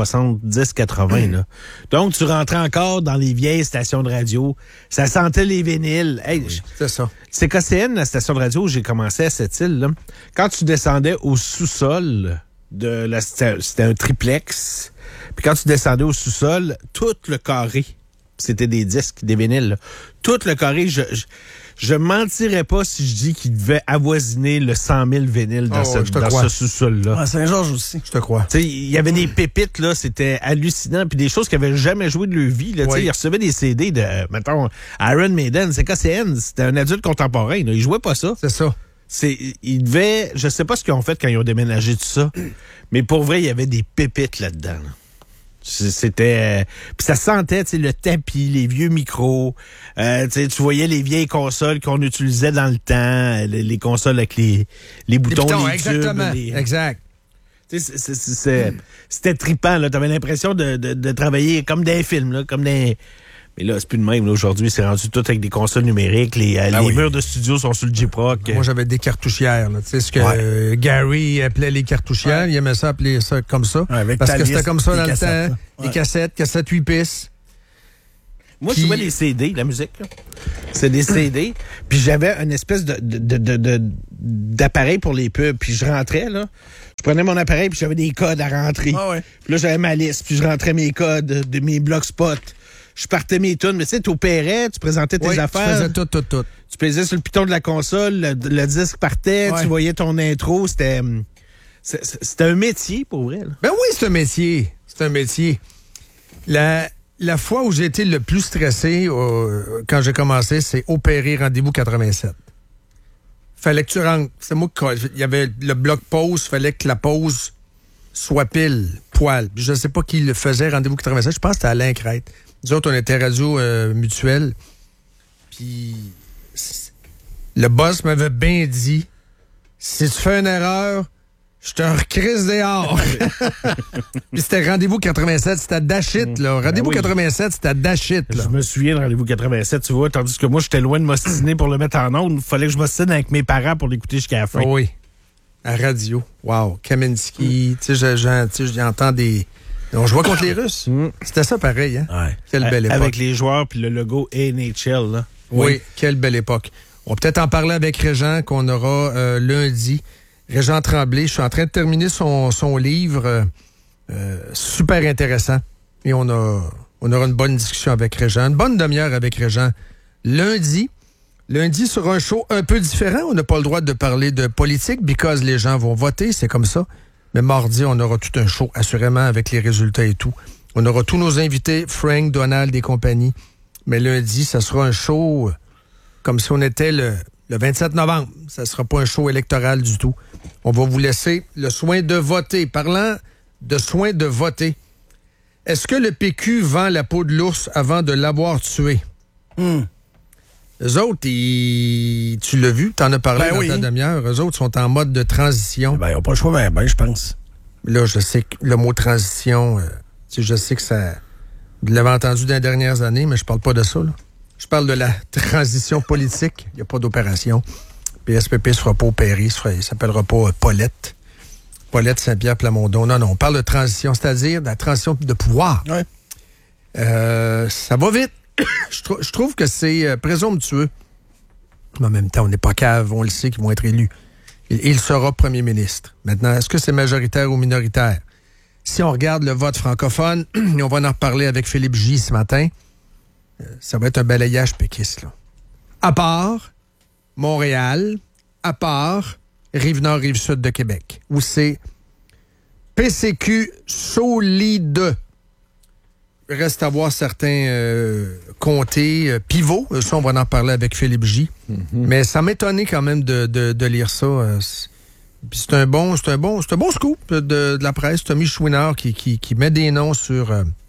70-80. Là. Donc, tu rentrais encore dans les vieilles stations de radio. Ça sentait les vinyles. Hey, oui, c'est ça. C'est KCN, la station de radio où j'ai commencé à cette île. Là. Quand tu descendais au sous-sol, c'était un triplex. Puis quand tu descendais au sous-sol, tout le carré, c'était des disques, des vinyles. Là. Tout le carré, je mentirais pas si je dis qu'il devait avoisiner le 100 000 vinyles dans ce sous-sol-là. À Saint-Georges aussi. Je te crois. Il y avait des pépites, là, c'était hallucinant. Puis des choses qu'ils n'avaient jamais joué de leur vie. Là, ils recevaient des CD de, mettons, Iron Maiden, c'est KCN, c'était un adulte contemporain. Là, ils jouaient pas ça. C'est ça. Ils devaient... Je sais pas ce qu'ils ont fait quand ils ont déménagé tout ça, mais pour vrai, il y avait des pépites là-dedans. Là. C'était... Puis ça sentait, tu sais, le tapis, les vieux micros. Tu voyais les vieilles consoles qu'on utilisait dans le temps, les consoles avec les boutons, les exactement. tubes. Exact. C'était trippant, là. T'avais l'impression de travailler comme des films, là, comme des... Mais là, c'est plus de même. Là. Aujourd'hui, c'est rendu tout avec des consoles numériques. Les murs de studio sont sur le J-Proc. Moi, j'avais des cartouchières. Tu sais ce que Gary appelait les cartouchières. Il aimait ça appeler ça comme ça. Parce que c'était comme ça dans le temps. Les cassettes 8 pistes. Moi, je jouais les CD, la musique. Là. C'est des CD. Puis j'avais une espèce d'appareil pour les pubs. Puis je rentrais, là. Je prenais mon appareil, puis j'avais des codes à rentrer. Puis là, j'avais ma liste. Puis je rentrais mes codes de mes blogspot. Je partais mes tunes, mais tu sais, t'opérais, tu présentais tes affaires. Tu faisais tout. Tu pesais sur le piton de la console, le disque partait, tu voyais ton intro. C'était un métier, pour vrai. Là. Ben oui, c'est un métier. C'est un métier. La fois où j'ai été le plus stressé quand j'ai commencé, c'est opérer Rendez-vous 87. Fallait que tu rentres. C'est moi il y avait le bloc pause, fallait que la pause soit pile, poil. Puis je sais pas qui le faisait, Rendez-vous 87. Je pense que c'était Alain Crête. Nous autres, on était radio mutuelle. Puis le boss m'avait bien dit, si tu fais une erreur, je te recrise dehors. Puis c'était Rendez-vous 87, c'était Dash It, là. Rendez-vous 87, c'était Dash It, là. Je me souviens de Rendez-vous 87, tu vois, tandis que moi, j'étais loin de m'ostiner pour le mettre en ondes. Il fallait que je m'ostine avec mes parents pour l'écouter jusqu'à la fin. Oui. À radio. Wow. Kaminsky. Tu sais, j'entends des... On jouait contre les Russes. C'était ça pareil, hein? Ouais. Quelle belle époque. Avec les joueurs puis le logo NHL, là. Oui, quelle belle époque. On va peut-être en parler avec Régent qu'on aura lundi. Régent Tremblay, je suis en train de terminer son livre super intéressant. Et on aura une bonne discussion avec Régent, une bonne demi-heure avec Régent. Lundi sur un show un peu différent. On n'a pas le droit de parler de politique because les gens vont voter, c'est comme ça. Mais mardi, on aura tout un show, assurément, avec les résultats et tout. On aura tous nos invités, Frank, Donald et compagnie. Mais lundi, ça sera un show comme si on était le 27 novembre. Ça ne sera pas un show électoral du tout. On va vous laisser le soin de voter. Parlant de soin de voter, est-ce que le PQ vend la peau de l'ours avant de l'avoir tué? Eux autres, tu l'as vu, t'en as parlé dans ta demi-heure. Eux autres sont en mode de transition. Ben, ils n'ont pas le choix, je pense. Là, je sais que le mot transition, je sais que ça... Vous l'avez entendu dans les dernières années, mais je parle pas de ça, là. Je parle de la transition politique. Il n'y a pas d'opération. PSPP ne sera pas opéré. Il ne s'appellera pas Paulette. Paulette Saint-Pierre Plamondon. Non, on parle de transition, c'est-à-dire de la transition de pouvoir. Ouais. Ça va vite. Je trouve que c'est présomptueux. Mais en même temps, on n'est pas cave. On le sait qu'ils vont être élus. Il sera premier ministre. Maintenant, est-ce que c'est majoritaire ou minoritaire? Si on regarde le vote francophone, on va en reparler avec Philippe J. ce matin, ça va être un balayage péquiste, là. À part Montréal, à part Rive-Nord, Rive-Sud de Québec, où c'est PCQ solide. Il reste à voir certains comtés pivots. Ça, on va en parler avec Philippe J. Mais ça m'étonnait quand même de lire ça. Puis c'est un bon scoop de la presse. Tommy Chouinard qui met des noms sur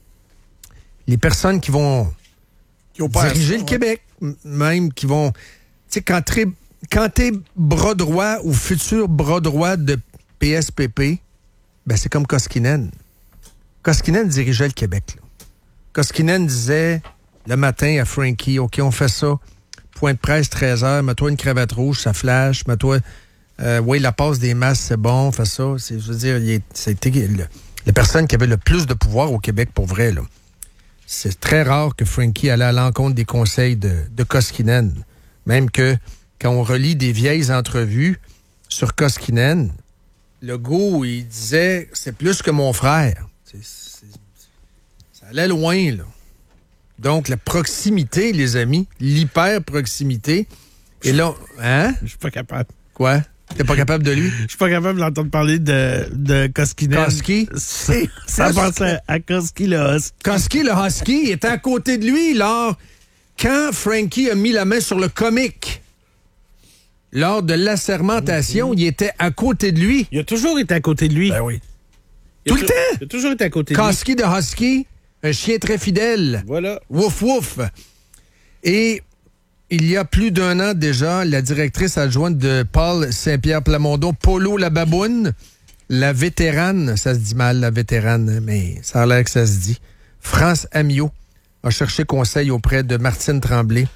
les personnes qui vont diriger le Québec. Même qui vont... Tu sais, quand t'es bras droit ou futur bras droit de PSPP, ben c'est comme Koskinen. Koskinen dirigeait le Québec, là. Koskinen disait le matin à Frankie, OK, on fait ça. Point de presse, 13h, mets-toi une cravate rouge, ça flash, mets-toi... oui, la passe des masses, c'est bon, fais ça. Je veux dire, c'était la personne qui avait le plus de pouvoir au Québec, pour vrai, là. C'est très rare que Frankie allait à l'encontre des conseils de Koskinen. Même que, quand on relit des vieilles entrevues sur Koskinen, Legault, il disait, c'est plus que mon frère. Ça allait loin, là. Donc, la proximité, les amis, l'hyper-proximité. Et là, hein? Je suis pas capable. Quoi? T'es pas capable de lui? Je suis pas capable d'entendre parler de Koskinen. Koski? Ça pense à Koski le Husky. Koski le Husky, il était à côté de lui, lors... Quand Frankie a mis la main sur le comique, lors de l'assermentation, il était à côté de lui. Il a toujours été à côté de lui. Ben oui. Tout le temps? Il a toujours été à côté de lui. Koski de Husky, un chien très fidèle. Voilà. Wouf, wouf. Et il y a plus d'un an déjà, la directrice adjointe de Paul Saint-Pierre Plamondon, Polo la baboune, la vétérane, ça se dit mal, la vétérane, mais ça a l'air que ça se dit, France Amiot a cherché conseil auprès de Martine Tremblay,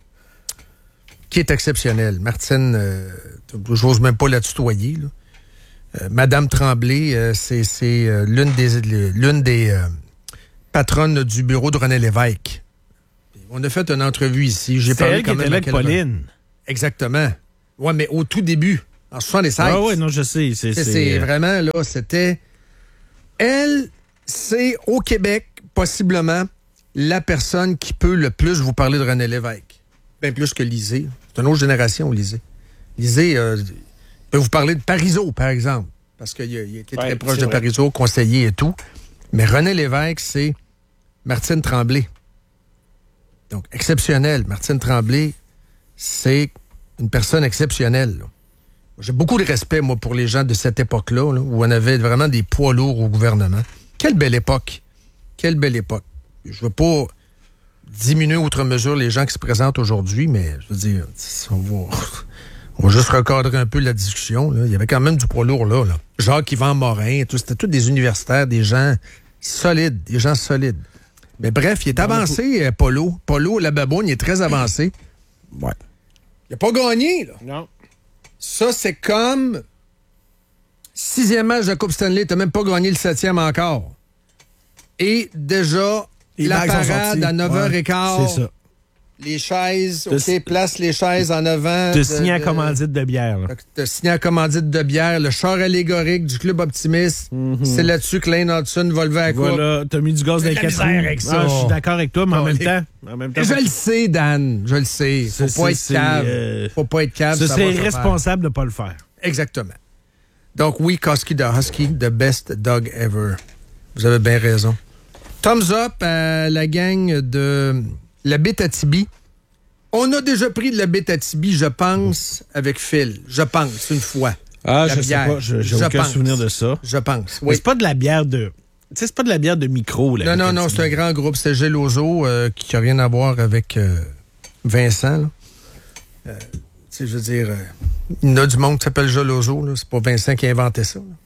qui est exceptionnelle. Martine, j'ose même pas la tutoyer, là. Madame Tremblay, c'est l'une des patronnes du bureau de René Lévesque. On a fait une entrevue ici. J'ai parlé elle qui était là avec Pauline. Exactement. Ouais, mais au tout début, en 76. Ah oui, non, je sais. C'est vraiment, là, c'était... Elle, c'est au Québec, possiblement, la personne qui peut le plus vous parler de René Lévesque. Bien plus que Lisée. C'est une autre génération, Lisée. Lisée peut vous parler de Parizeau, par exemple, parce qu'il était très proche de Parizeau, conseiller et tout. Mais René Lévesque, c'est Martine Tremblay. Donc, exceptionnel. Martine Tremblay, c'est une personne exceptionnelle. Là. J'ai beaucoup de respect, moi, pour les gens de cette époque-là, là, où on avait vraiment des poids lourds au gouvernement. Quelle belle époque. Quelle belle époque. Je ne veux pas diminuer outre mesure les gens qui se présentent aujourd'hui, mais je veux dire, on va juste recadrer un peu la discussion. Là. Il y avait quand même du poids lourd là. Jacques-Yvan Morin, c'était tous des universitaires, des gens solides, Mais bref, il est avancé, Polo. Polo, la baboune, il est très avancé. Ouais. Il n'a pas gagné, là. Non. Ça, c'est comme 6e match de Coupe Stanley, t'as même pas gagné le 7e encore. Et déjà, la parade à 9h15. Ouais, c'est ça. Les chaises, place les chaises en avant. Te signer la commandite de bière. Te signer la commandite de bière. Le char allégorique du Club Optimiste. C'est là-dessus que Lane Hudson va lever à quoi. Voilà, t'as mis du gaz dans les quatre roues. Je suis d'accord avec toi, mais en même temps... Je le sais, Dan. Je le sais. Faut pas être cave. Faut pas être cave. Ce serait irresponsable de ne pas le faire. Exactement. Donc oui, Koski the Husky, the best dog ever. Vous avez bien raison. Thumbs up à la gang de la Bétatibi. On a déjà pris de la Bétatibi, je pense, avec Phil. Je pense, une fois. Ah, je sais pas. J'ai aucun souvenir de ça. Je pense, oui. Mais c'est pas de la bière de... Tu sais, c'est pas de la bière de micro, là. Non, c'est un grand groupe. C'est Geloso, qui n'a rien à voir avec Vincent. Tu sais, je veux dire, il y en a du monde qui s'appelle Geloso, là. C'est pas Vincent qui a inventé ça, là.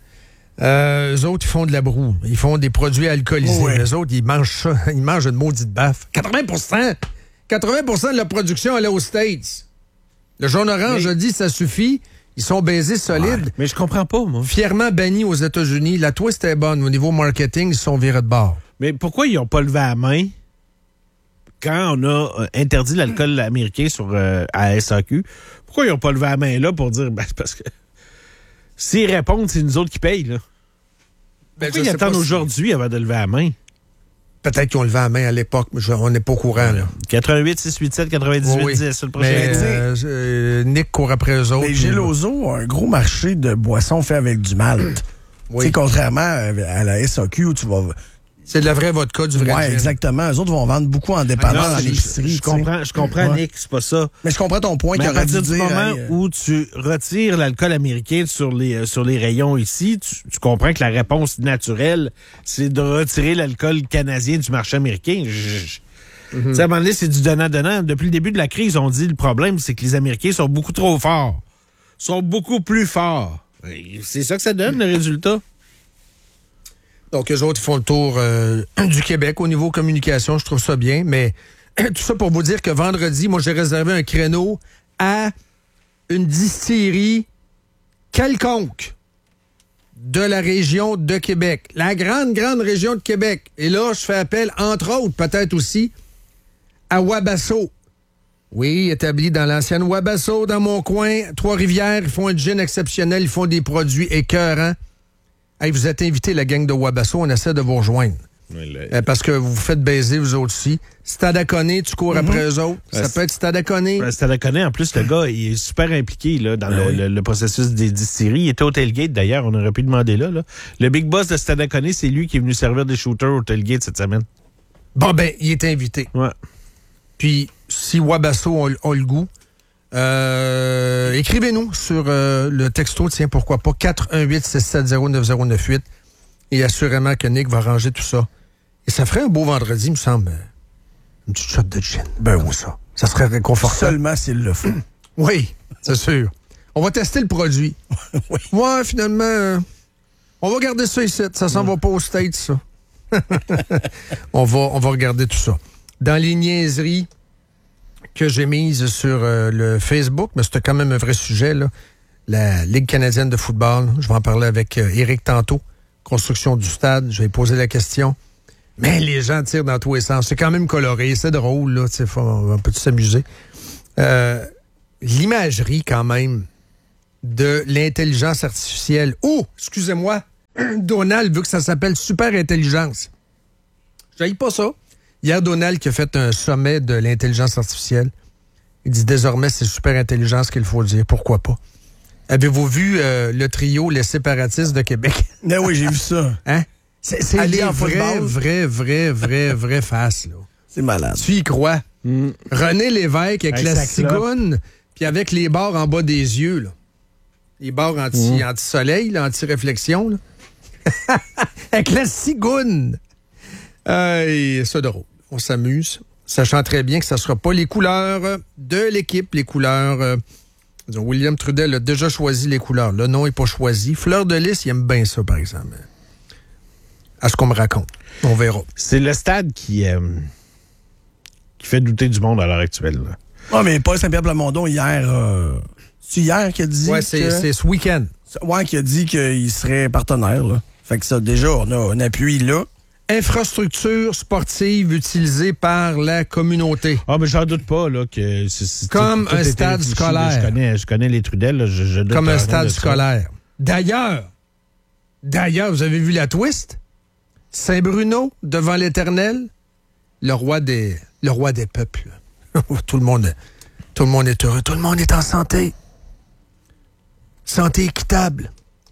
Eux autres, ils font de la broue. Ils font des produits alcoolisés. Oh ouais. Eux autres, ils mangent ça. Ils mangent une maudite baffe. 80% de la production, elle est aux States. Le jaune-orange a dit, ça suffit. Ils sont baisés solides. Ouais, mais je comprends pas, moi. Fièrement bannis aux États-Unis. La twist est bonne. Au niveau marketing, ils sont virés de bord. Mais pourquoi ils n'ont pas levé la main quand on a interdit l'alcool américain à SAQ? Pourquoi ils n'ont pas levé la main là pour dire, c'est parce que s'ils répondent, c'est nous autres qui payent, là. Pourquoi ils attendent aujourd'hui avant de lever la main? Peut-être qu'ils ont levé la main à l'époque, mais on n'est pas au courant, là. 88 687 98 10, c'est le prochain. Nick court après eux autres. Mais Geloso a un gros marché de boissons fait avec du malt. Oui. Contrairement à la SAQ où tu vas... C'est de la vraie vodka, du vrai gin. Oui, exactement. Eux autres vont vendre beaucoup en dépanneur dans l'épicerie. Je comprends, Nick, c'est pas ça. Mais je comprends ton point. Mais à partir du moment où tu retires l'alcool américain sur les rayons ici, tu comprends que la réponse naturelle, c'est de retirer l'alcool canadien du marché américain. À un moment donné, c'est du donnant-donnant. Depuis le début de la crise, on dit le problème, c'est que les Américains sont beaucoup trop forts. Sont beaucoup plus forts. Et c'est ça que ça donne, le résultat. Donc, eux autres, ils font le tour du Québec au niveau communication. Je trouve ça bien. Mais tout ça pour vous dire que vendredi, moi, j'ai réservé un créneau à une distillerie quelconque de la région de Québec. La grande région de Québec. Et là, je fais appel, entre autres, peut-être aussi, à Wabasso. Oui, établi dans l'ancienne Wabasso, dans mon coin, Trois-Rivières. Ils font un gin exceptionnel. Ils font des produits écœurants. Hey, vous êtes invités, la gang de Wabasso, on essaie de vous rejoindre. Oui, parce que vous vous faites baiser, vous autres aussi. Stade à Conné, tu cours après eux autres. Ça peut être Stade à Conné. Stade à Conné, en plus, le gars, il est super impliqué là, dans le processus des distilleries. Il était au tailgate, d'ailleurs, on aurait pu demander là. Le big boss de Stade à Conné, c'est lui qui est venu servir des shooters au tailgate cette semaine. Bon, ben, il est invité. Ouais. Puis, si Wabasso a le goût, écrivez-nous sur le texto, tiens, pourquoi pas, 418-670-9098. Et assurément que Nick va ranger tout ça. Et ça ferait un beau vendredi, il me semble. Une petite shot de gin. Ben oui, ça. Ça serait réconfortant. Seulement s'il le faut. Oui, c'est sûr. On va tester le produit. Oui. Ouais, finalement, On va garder ça ici. Ça s'en va pas aux States, ça. on va regarder tout ça. Dans les niaiseries que j'ai mises sur le Facebook, mais c'était quand même un vrai sujet, là. La Ligue canadienne de football, je vais en parler avec Éric tantôt. Construction du stade, je vais poser la question. Mais les gens tirent dans tous les sens. C'est quand même coloré, c'est drôle, là. On peut s'amuser. L'imagerie, quand même, de l'intelligence artificielle. Oh, excusez-moi, Donald veut que ça s'appelle super intelligence. J'haïs pas ça. Hier, Donald qui a fait un sommet de l'intelligence artificielle. Il dit désormais, c'est super intelligence qu'il faut dire. Pourquoi pas? Avez-vous vu le trio Les Séparatistes de Québec? Ben oui, j'ai vu ça. Hein? C'est les vraies faces, là. C'est malade. Tu y crois? René Lévesque avec la cigoune, puis avec les barres en bas des yeux, là. Les barres anti-soleil, là, anti-réflexion, là. Avec la cigoune. C'est drôle. On s'amuse, sachant très bien que ça ne sera pas les couleurs de l'équipe, les couleurs... William Trudel a déjà choisi les couleurs. Le nom n'est pas choisi. Fleur de Lys, il aime bien ça, par exemple. À ce qu'on me raconte. On verra. C'est le stade qui fait douter du monde à l'heure actuelle. Ah, mais Paul Saint-Pierre Plamondon, hier... c'est hier qu'il a dit... Oui, c'est ce week-end. Ouais, qu'il a dit qu'il serait partenaire, là. Fait que ça, déjà, on a un appui là. Infrastructure sportive utilisée par la communauté. Ah, mais j'en doute pas, là, que c'est comme un stade scolaire. Je connais les Trudel, là, je comme un stade scolaire. D'ailleurs, vous avez vu la twist? Saint-Bruno, devant l'Éternel, le roi des peuples. Tout le monde est heureux. Tout le monde est en santé. Santé équitable.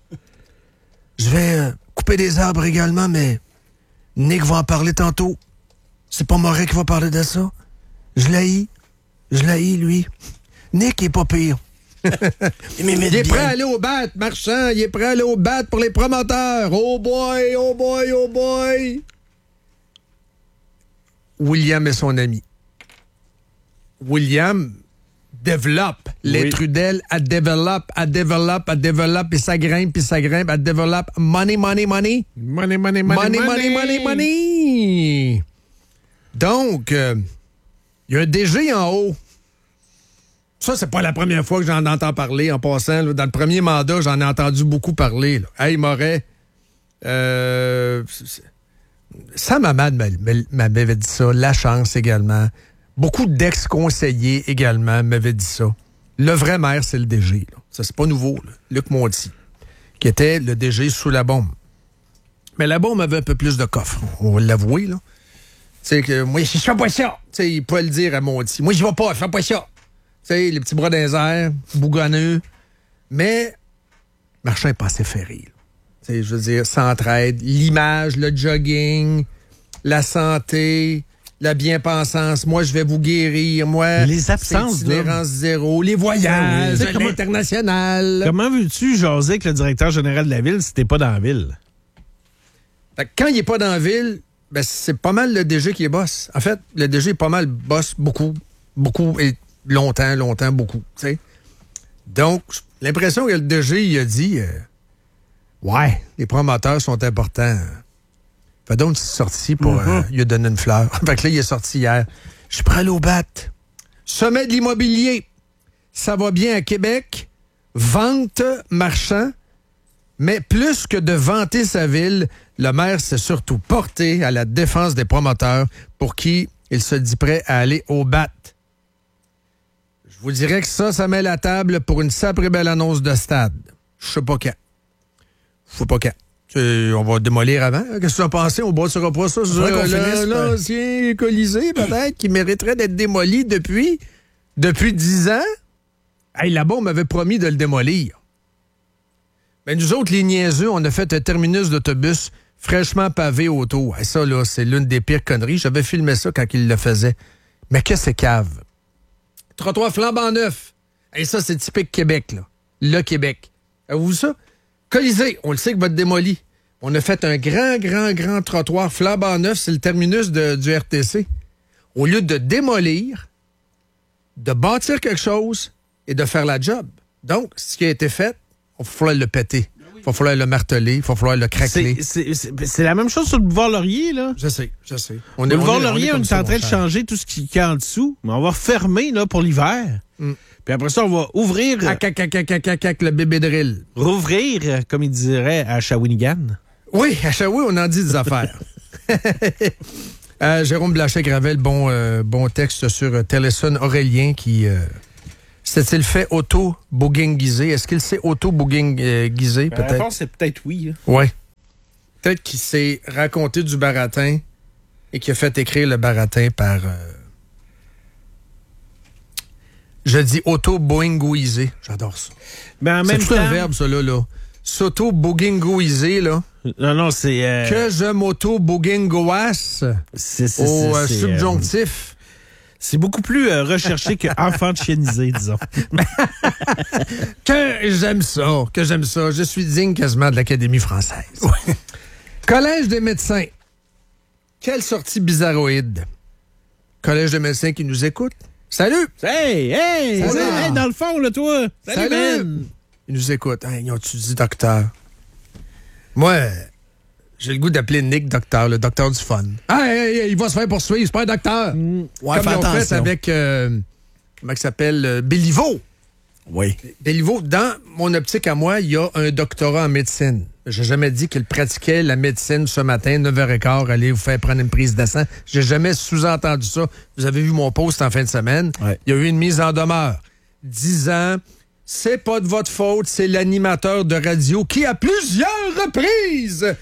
Je vais couper des arbres également, mais Nick va en parler tantôt. C'est pas Moret qui va parler de ça. Je l'haïs, lui. Nick est pas pire. Il est prêt à aller au bat, Marchand. Il est prêt à aller au bat pour les promoteurs. Oh boy, oh boy, oh boy. William est son ami. William développe. Les Trudel, elle développe, et ça grimpe, elle développe. Money. Donc, il y a un DG en haut. Ça, c'est pas la première fois que j'en entends parler en passant. Là. Dans le premier mandat, j'en ai entendu beaucoup parler. Là. Hey, Moret, Sam Hamad m'avait dit ça. La Chance également. Beaucoup d'ex-conseillers également m'avaient dit ça. Le vrai maire, c'est le DG. Là. Ça, c'est pas nouveau. Là. Luc Monti, qui était le DG sous la bombe. Mais la bombe avait un peu plus de coffre. On va l'avouer, là. Tu sais, que moi, je fais pas ça. Tu sais, il peut le dire à Monti. Moi, je vais pas, je fais pas ça. Tu sais, les petits bras dans les airs, bougonneux. Mais, Marchand est pas assez ferré. Tu sais, je veux dire, s'entraide, l'image, le jogging, la santé, la bien-pensance. Moi, je vais vous guérir. Moi, les absences, itinérance zéro, les voyages, l'international. Comment veux-tu jaser avec le directeur général de la ville si t'es pas dans la ville? Fait que quand il est pas dans la ville, ben, c'est pas mal le DG qui est boss. En fait, le DG est pas mal boss beaucoup, et longtemps, beaucoup. T'sais. Donc, l'impression que le DG, il a dit ouais, les promoteurs sont importants. Fait donc, il est sorti pour lui a donné une fleur. Fait que là, il est sorti hier. Je suis prêt à aller au bat. Sommet de l'immobilier. Ça va bien à Québec. Vente, Marchand. Mais plus que de vanter sa ville, le maire s'est surtout porté à la défense des promoteurs pour qui il se dit prêt à aller au bat. Je vous dirais que ça met la table pour une sacrée belle annonce de stade. Je sais pas quand. On va démolir avant. Qu'est-ce que tu as pensé? On bâtira pas ça sur l'ancien Colisée, peut-être, qui mériterait d'être démoli depuis 10 ans. Hey, là-bas, on m'avait promis de le démolir. Ben, nous autres, les niaiseux, on a fait un terminus d'autobus fraîchement pavé autour. Et ça, là, c'est l'une des pires conneries. J'avais filmé ça quand il le faisait. Mais que c'est cave. Trottoir flambant neuf. Et ça, c'est typique Québec, là. Le Québec. Avez-vous vu ça? Colisée, on le sait que va être démoli. On a fait un grand trottoir flambant neuf. C'est le terminus du RTC. Au lieu de démolir, de bâtir quelque chose et de faire la job. Donc, ce qui a été fait, il faut le péter. Il va falloir le marteler, il va falloir le craqueler. C'est la même chose sur le boulevard Laurier, là. Je sais. Le boulevard Laurier, on est en train de changer tout ce qui est en dessous, mais on va fermer là, pour l'hiver. Puis après ça, on va ouvrir... le bébé drill. Rouvrir, comme il dirait, à Shawinigan. Oui, à Shawinigan, on en dit des affaires. Jérôme Blanchet-Gravel, bon texte sur Téléson Aurélien qui... s'est-il fait auto-booginguiser? Est-ce qu'il s'est auto-booginguisé, peut-être? La réponse, c'est peut-être oui. Oui. Peut-être qu'il s'est raconté du baratin et qu'il a fait écrire le baratin par... Je dis auto-boingouiser. J'adore ça. Mais en même temps... C'est un verbe, ça, là. S'auto-boogingouiser, là. Non, c'est... Que je m'auto-boogingoasse au subjonctif. C'est beaucoup plus recherché que enfantianisé, disons. Que j'aime ça. Je suis digne quasiment de l'Académie française. Ouais. Collège des médecins. Quelle sortie bizarroïde. Collège des médecins qui nous écoute. Salut! Hey, dans le fond, là, toi! Salut, man! Ils nous écoutent. Ils ont-tu dit docteur? Moi, j'ai le goût d'appeler Nick docteur, le docteur du fun. Il va se faire poursuivre, c'est pas un docteur. Ouais, comme ils ont fait avec, comment il s'appelle, Béliveau. Oui. Béliveau, dans mon optique à moi, il y a un doctorat en médecine. J'ai jamais dit qu'il pratiquait la médecine ce matin, 9h15, aller vous faire prendre une prise de sang. J'ai jamais sous-entendu ça. Vous avez vu mon post en fin de semaine. Ouais. Il y a eu une mise en demeure. 10 ans, c'est pas de votre faute, c'est l'animateur de radio qui, à plusieurs reprises,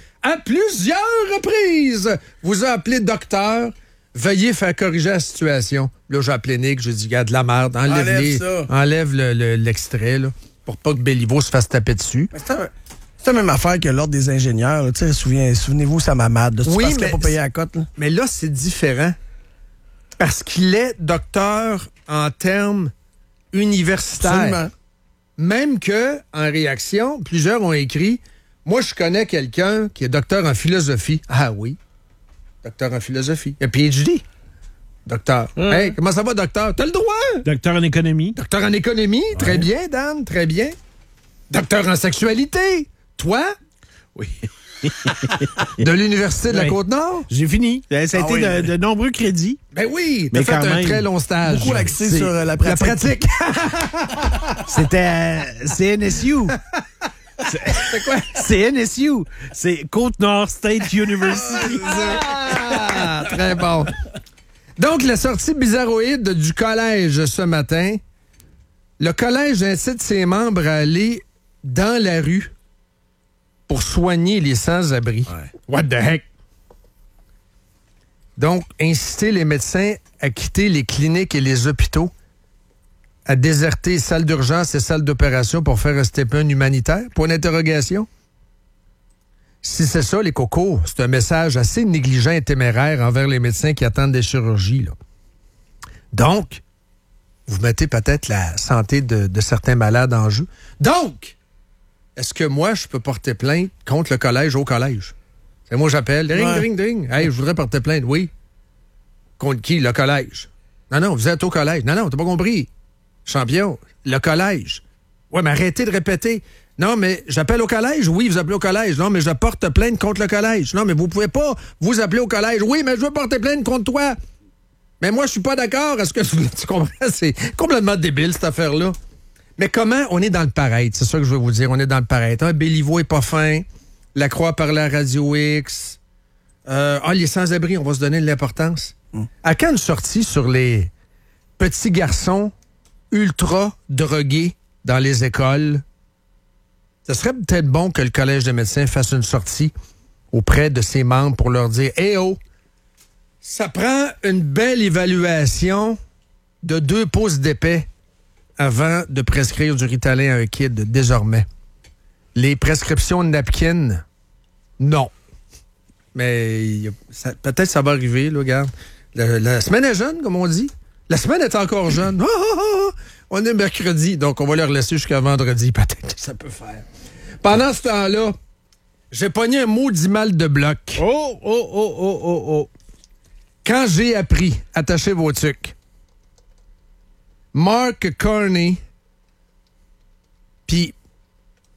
vous a appelé docteur. Veuillez faire corriger la situation. Là, j'ai appelé Nick, j'ai dit, gars, de la merde, enlève l'extrait, là, pour pas que Béliveau se fasse taper dessus. C'est la même affaire que l'ordre des ingénieurs. Souvenez-vous, ça m'amade. Oui, mais pas payé à la cote. Là. Mais là, c'est différent. Parce qu'il est docteur en termes universitaires. Absolument. Même que, en réaction, plusieurs ont écrit, moi, je connais quelqu'un qui est docteur en philosophie. Ah oui. Docteur en philosophie. Il a PhD. Docteur. Hey, comment ça va, docteur? T'as le droit! Docteur en économie. Docteur en économie. Ouais. Très bien, Dan. Très bien. Docteur en sexualité. Toi? Oui. De l'Université de la Côte-Nord? J'ai fini. Ça a été de nombreux crédits. Ben oui, t'as fait un très long stage. Beaucoup axé sur la pratique. C'était CNSU. C'est quoi? C'est NSU. C'est Côte-Nord State University. Très bon. Donc, la sortie bizarroïde du collège ce matin. Le collège incite ses membres à aller dans la rue pour soigner les sans-abri. Ouais. What the heck? Donc, inciter les médecins à quitter les cliniques et les hôpitaux, à déserter les salles d'urgence et salles d'opération pour faire un step-un humanitaire? Point d'interrogation. Si c'est ça, les cocos, c'est un message assez négligent et téméraire envers les médecins qui attendent des chirurgies. Là. Donc, vous mettez peut-être la santé de certains malades en jeu. Donc, est-ce que moi, je peux porter plainte contre le collège au collège? C'est moi, j'appelle. Ring. Hey, je voudrais porter plainte. Oui. Contre qui? Le collège. Non, vous êtes au collège. Non, t'as pas compris. Champion, le collège. Ouais, mais arrêtez de répéter. Non, mais j'appelle au collège. Oui, vous appelez au collège. Non, mais je porte plainte contre le collège. Non, mais vous pouvez pas vous appeler au collège. Oui, mais je veux porter plainte contre toi. Mais moi, je suis pas d'accord. Est-ce que tu comprends? C'est complètement débile, cette affaire-là. Mais comment on est dans le paraître? C'est ça que je veux vous dire. On est dans le paraître. Béliveau est pas fin. Lacroix parlait à Radio X. Les sans-abri, on va se donner de l'importance. À quand une sortie sur les petits garçons ultra drogués dans les écoles? Ce serait peut-être bon que le Collège des médecins fasse une sortie auprès de ses membres pour leur dire « Eh oh, ça prend une belle évaluation de 2 pouces d'épais avant de prescrire du Ritalin à un kid désormais. Les prescriptions de napkins, non. Mais peut-être ça va arriver, là, regarde. La semaine est jeune, comme on dit. La semaine est encore jeune. On est mercredi, donc on va leur laisser jusqu'à vendredi. Peut-être que ça peut faire. Pendant ce temps-là, j'ai pogné un maudit mal de bloc. Oh. Quand j'ai appris, attachez vos tucs, Mark Carney, puis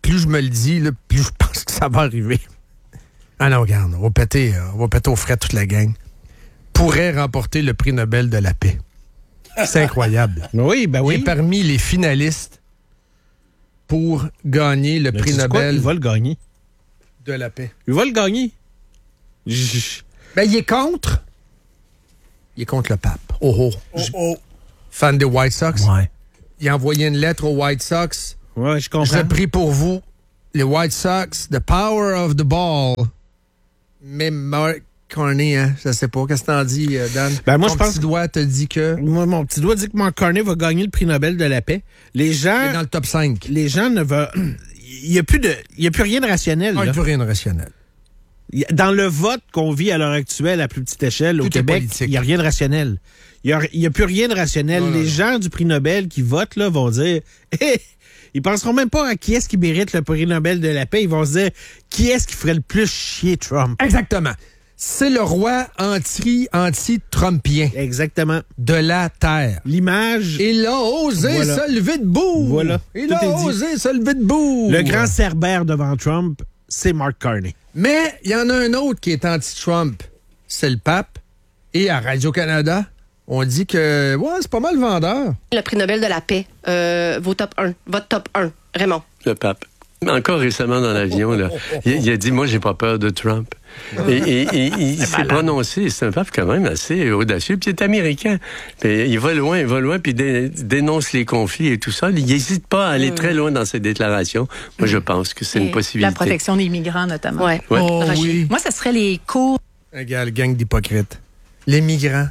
plus je me le dis, là, plus je pense que ça va arriver. Ah non, regarde, on va péter aux frais toute la gang. Pourrait remporter le prix Nobel de la paix. C'est incroyable. Oui, ben oui. Il est parmi les finalistes pour gagner le prix Nobel. Il va le gagner. De la paix. Il va le gagner. Ben, il est contre. Il est contre le pape. Fan des White Sox. Ouais. Il a envoyé une lettre aux White Sox. Ouais, je comprends. Je prie pour vous, les White Sox, the power of the ball. Mais Mark Carney, hein, je sais pas. Qu'est-ce que t'en dis, Dan? Ben, moi, Ton je pense petit doigt te dit que... Moi, mon petit doigt dit que Mark Carney va gagner le prix Nobel de la paix. Les gens... Il est dans le top 5. Les gens ne veulent... Il n'y a plus rien de rationnel. Il n'y a plus rien de rationnel. Dans le vote qu'on vit à l'heure actuelle, à plus petite échelle, au Québec, il n'y a rien de rationnel. Il n'y a plus rien de rationnel. Les gens du prix Nobel qui votent là, vont dire... Hey, ils penseront même pas à qui est-ce qui mérite le prix Nobel de la paix. Ils vont se dire qui est-ce qui ferait le plus chier Trump. Exactement. C'est le roi anti-trumpien. Exactement. De la Terre. L'image... Il a osé se lever debout. Voilà. Il a osé se lever debout. Le grand cerbère devant Trump, c'est Mark Carney. Mais il y en a un autre qui est anti-Trump. C'est le pape. Et à Radio-Canada, on dit que c'est pas mal vendeur. Le prix Nobel de la paix, votre top 1, Raymond. Le pape. Encore récemment dans l'avion, là, il a dit, moi, j'ai pas peur de Trump. Et il s'est prononcé, c'est un pape quand même assez audacieux, puis il est américain. Puis il va loin, puis dénonce les conflits et tout ça. Il n'hésite pas à aller très loin dans ses déclarations. Moi, je pense que c'est une possibilité. La protection des migrants, notamment. Ouais. Oui. Moi, ce serait les cours... Regarde, gang d'hypocrites. Les migrants.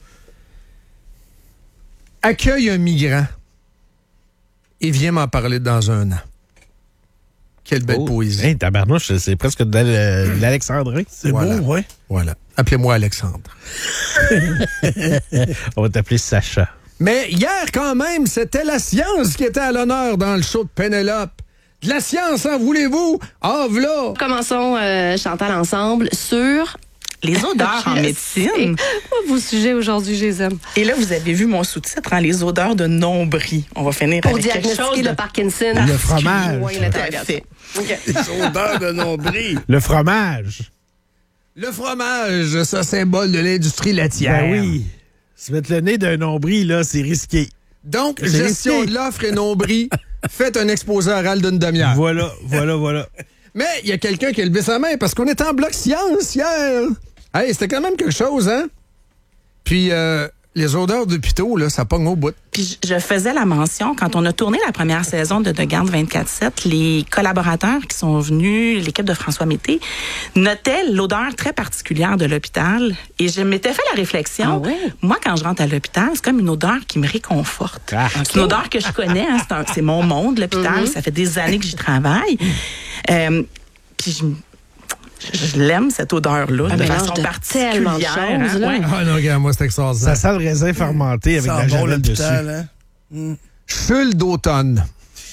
Accueille un migrant et viens m'en parler dans un an. Quelle belle poésie. Hey, tabarnouche, c'est presque de l'alexandrin. C'est beau, ouais. Voilà. Appelez-moi Alexandre. On va t'appeler Sacha. Mais hier, quand même, c'était la science qui était à l'honneur dans le show de Pénélope. De la science, en voulez-vous? Ah, v'là! Commençons, Chantal, ensemble sur... Les odeurs en médecine. Vos sujets aujourd'hui, je les aime. Et là, vous avez vu mon sous-titre, hein, les odeurs de nombril. On va finir avec quelque chose diagnostiquer le Parkinson. Le fromage. Okay. Les odeurs de nombril. Le fromage. Le fromage, ça, symbole de l'industrie laitière. Ben oui. Se mettre le nez d'un nombril, là, c'est risqué. Donc, gestion de l'offre et nombril, faites un exposé oral d'une demi-heure. Voilà. Mais il y a quelqu'un qui a levé sa main parce qu'on était en bloc science hier. Hey, c'était quand même quelque chose, hein? Puis, les odeurs d'hôpitaux, là, ça pogne au bout. Puis, je faisais la mention, quand on a tourné la première saison de Garde 24/7, les collaborateurs qui sont venus, l'équipe de François Mété, notaient l'odeur très particulière de l'hôpital. Et je m'étais fait la réflexion. Ah ouais? Moi, quand je rentre à l'hôpital, c'est comme une odeur qui me réconforte. C'est une odeur que je connais. Hein, c'est mon monde, l'hôpital. Ça fait des années que j'y travaille. Puis, je l'aime, cette odeur-là, de façon particulière. Choses, là. Ah non, regarde, moi, c'est extraordinaire. Ça sent le raisin fermenté avec la javel dessus. Hein? Chule d'automne.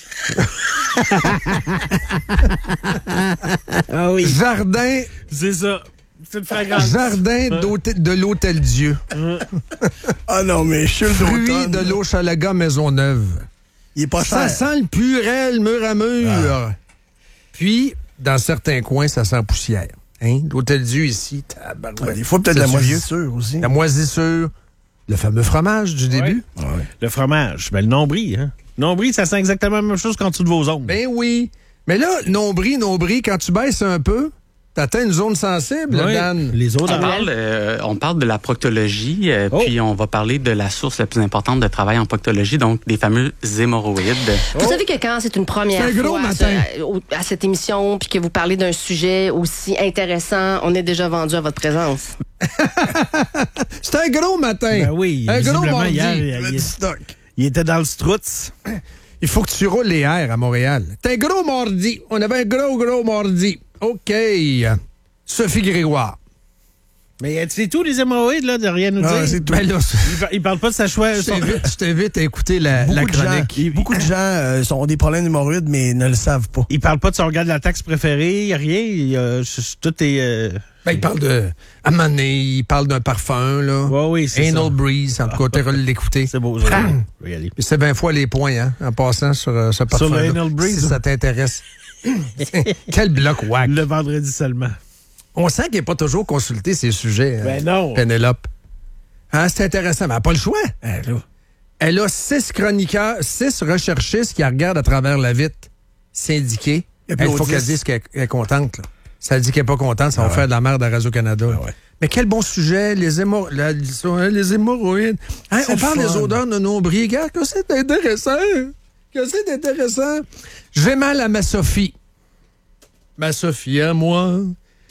Ah oui. Jardin. C'est ça. C'est une fragrance. Jardin de l'Hôtel Dieu. Ah non, mais chule d'automne. Fruits de l'Hochelaga Maisonneuve. Il est pas cher. Ça sent le purel, mur à mur. Puis, dans certains coins, ça sent poussière. Hein? L'Hôtel Dieu ici, tabarouette. Des fois, peut-être la moisissure aussi. La moisissure. Le fameux fromage du début. Ouais. Le fromage. Ben, le nombril, hein. Nombril, ça sent exactement la même chose qu'en dessous de vos ongles. Ben oui. Mais là, nombril, quand tu baisses un peu, t'atteins une zone sensible, Dan. Les autres, on parle de la proctologie, puis on va parler de la source la plus importante de travail en proctologie, donc des fameux hémorroïdes. Vous savez que quand c'est une première fois à cette émission, puis que vous parlez d'un sujet aussi intéressant, on est déjà vendu à votre présence. C'est un gros matin. Ben oui. Un gros mardi. Hier, il était dans le Strutz. Il faut que tu roules les airs à Montréal. C'est un gros mardi. On avait un gros mardi. OK. Sophie Grégoire. Mais c'est tout, les hémorroïdes, là, de rien nous dire. C'est tout. Ben là, il parle pas de sa chouette. Je t'invite à écouter la chronique. Beaucoup de gens ont des problèmes d'hémorroïdes, mais ne le savent pas. Il parle pas de son organe de la taxe préféré, il n'y a rien. Tout est... Ben, il parle de... À un moment donné, il parle d'un parfum, là. Oui, c'est ça. Anal Breeze, en tout cas, tu l'écouter. C'est beau, c'est 20 fois les points, hein, en passant sur ce parfum. Sur le Anal Breeze. Si ça t'intéresse. Quel bloc wack. Le vendredi seulement. On sent qu'il n'est pas toujours consulté ces sujets, non. Pénélope. Hein, c'est intéressant, mais elle n'a pas le choix. Elle a 6 chroniqueurs, 6 recherchistes qui la regardent à travers la vitre, syndiqués. Il faut qu'elle dise qu'elle est contente. Là. Si elle dit qu'elle n'est pas contente, ça va faire de la merde à Radio-Canada. Mais quel bon sujet, les hémorroïdes. Hein, on parle des odeurs de nombril. Regarde, que c'est intéressant. Je vais mal à ma Sophie. Ma Sophie à moi.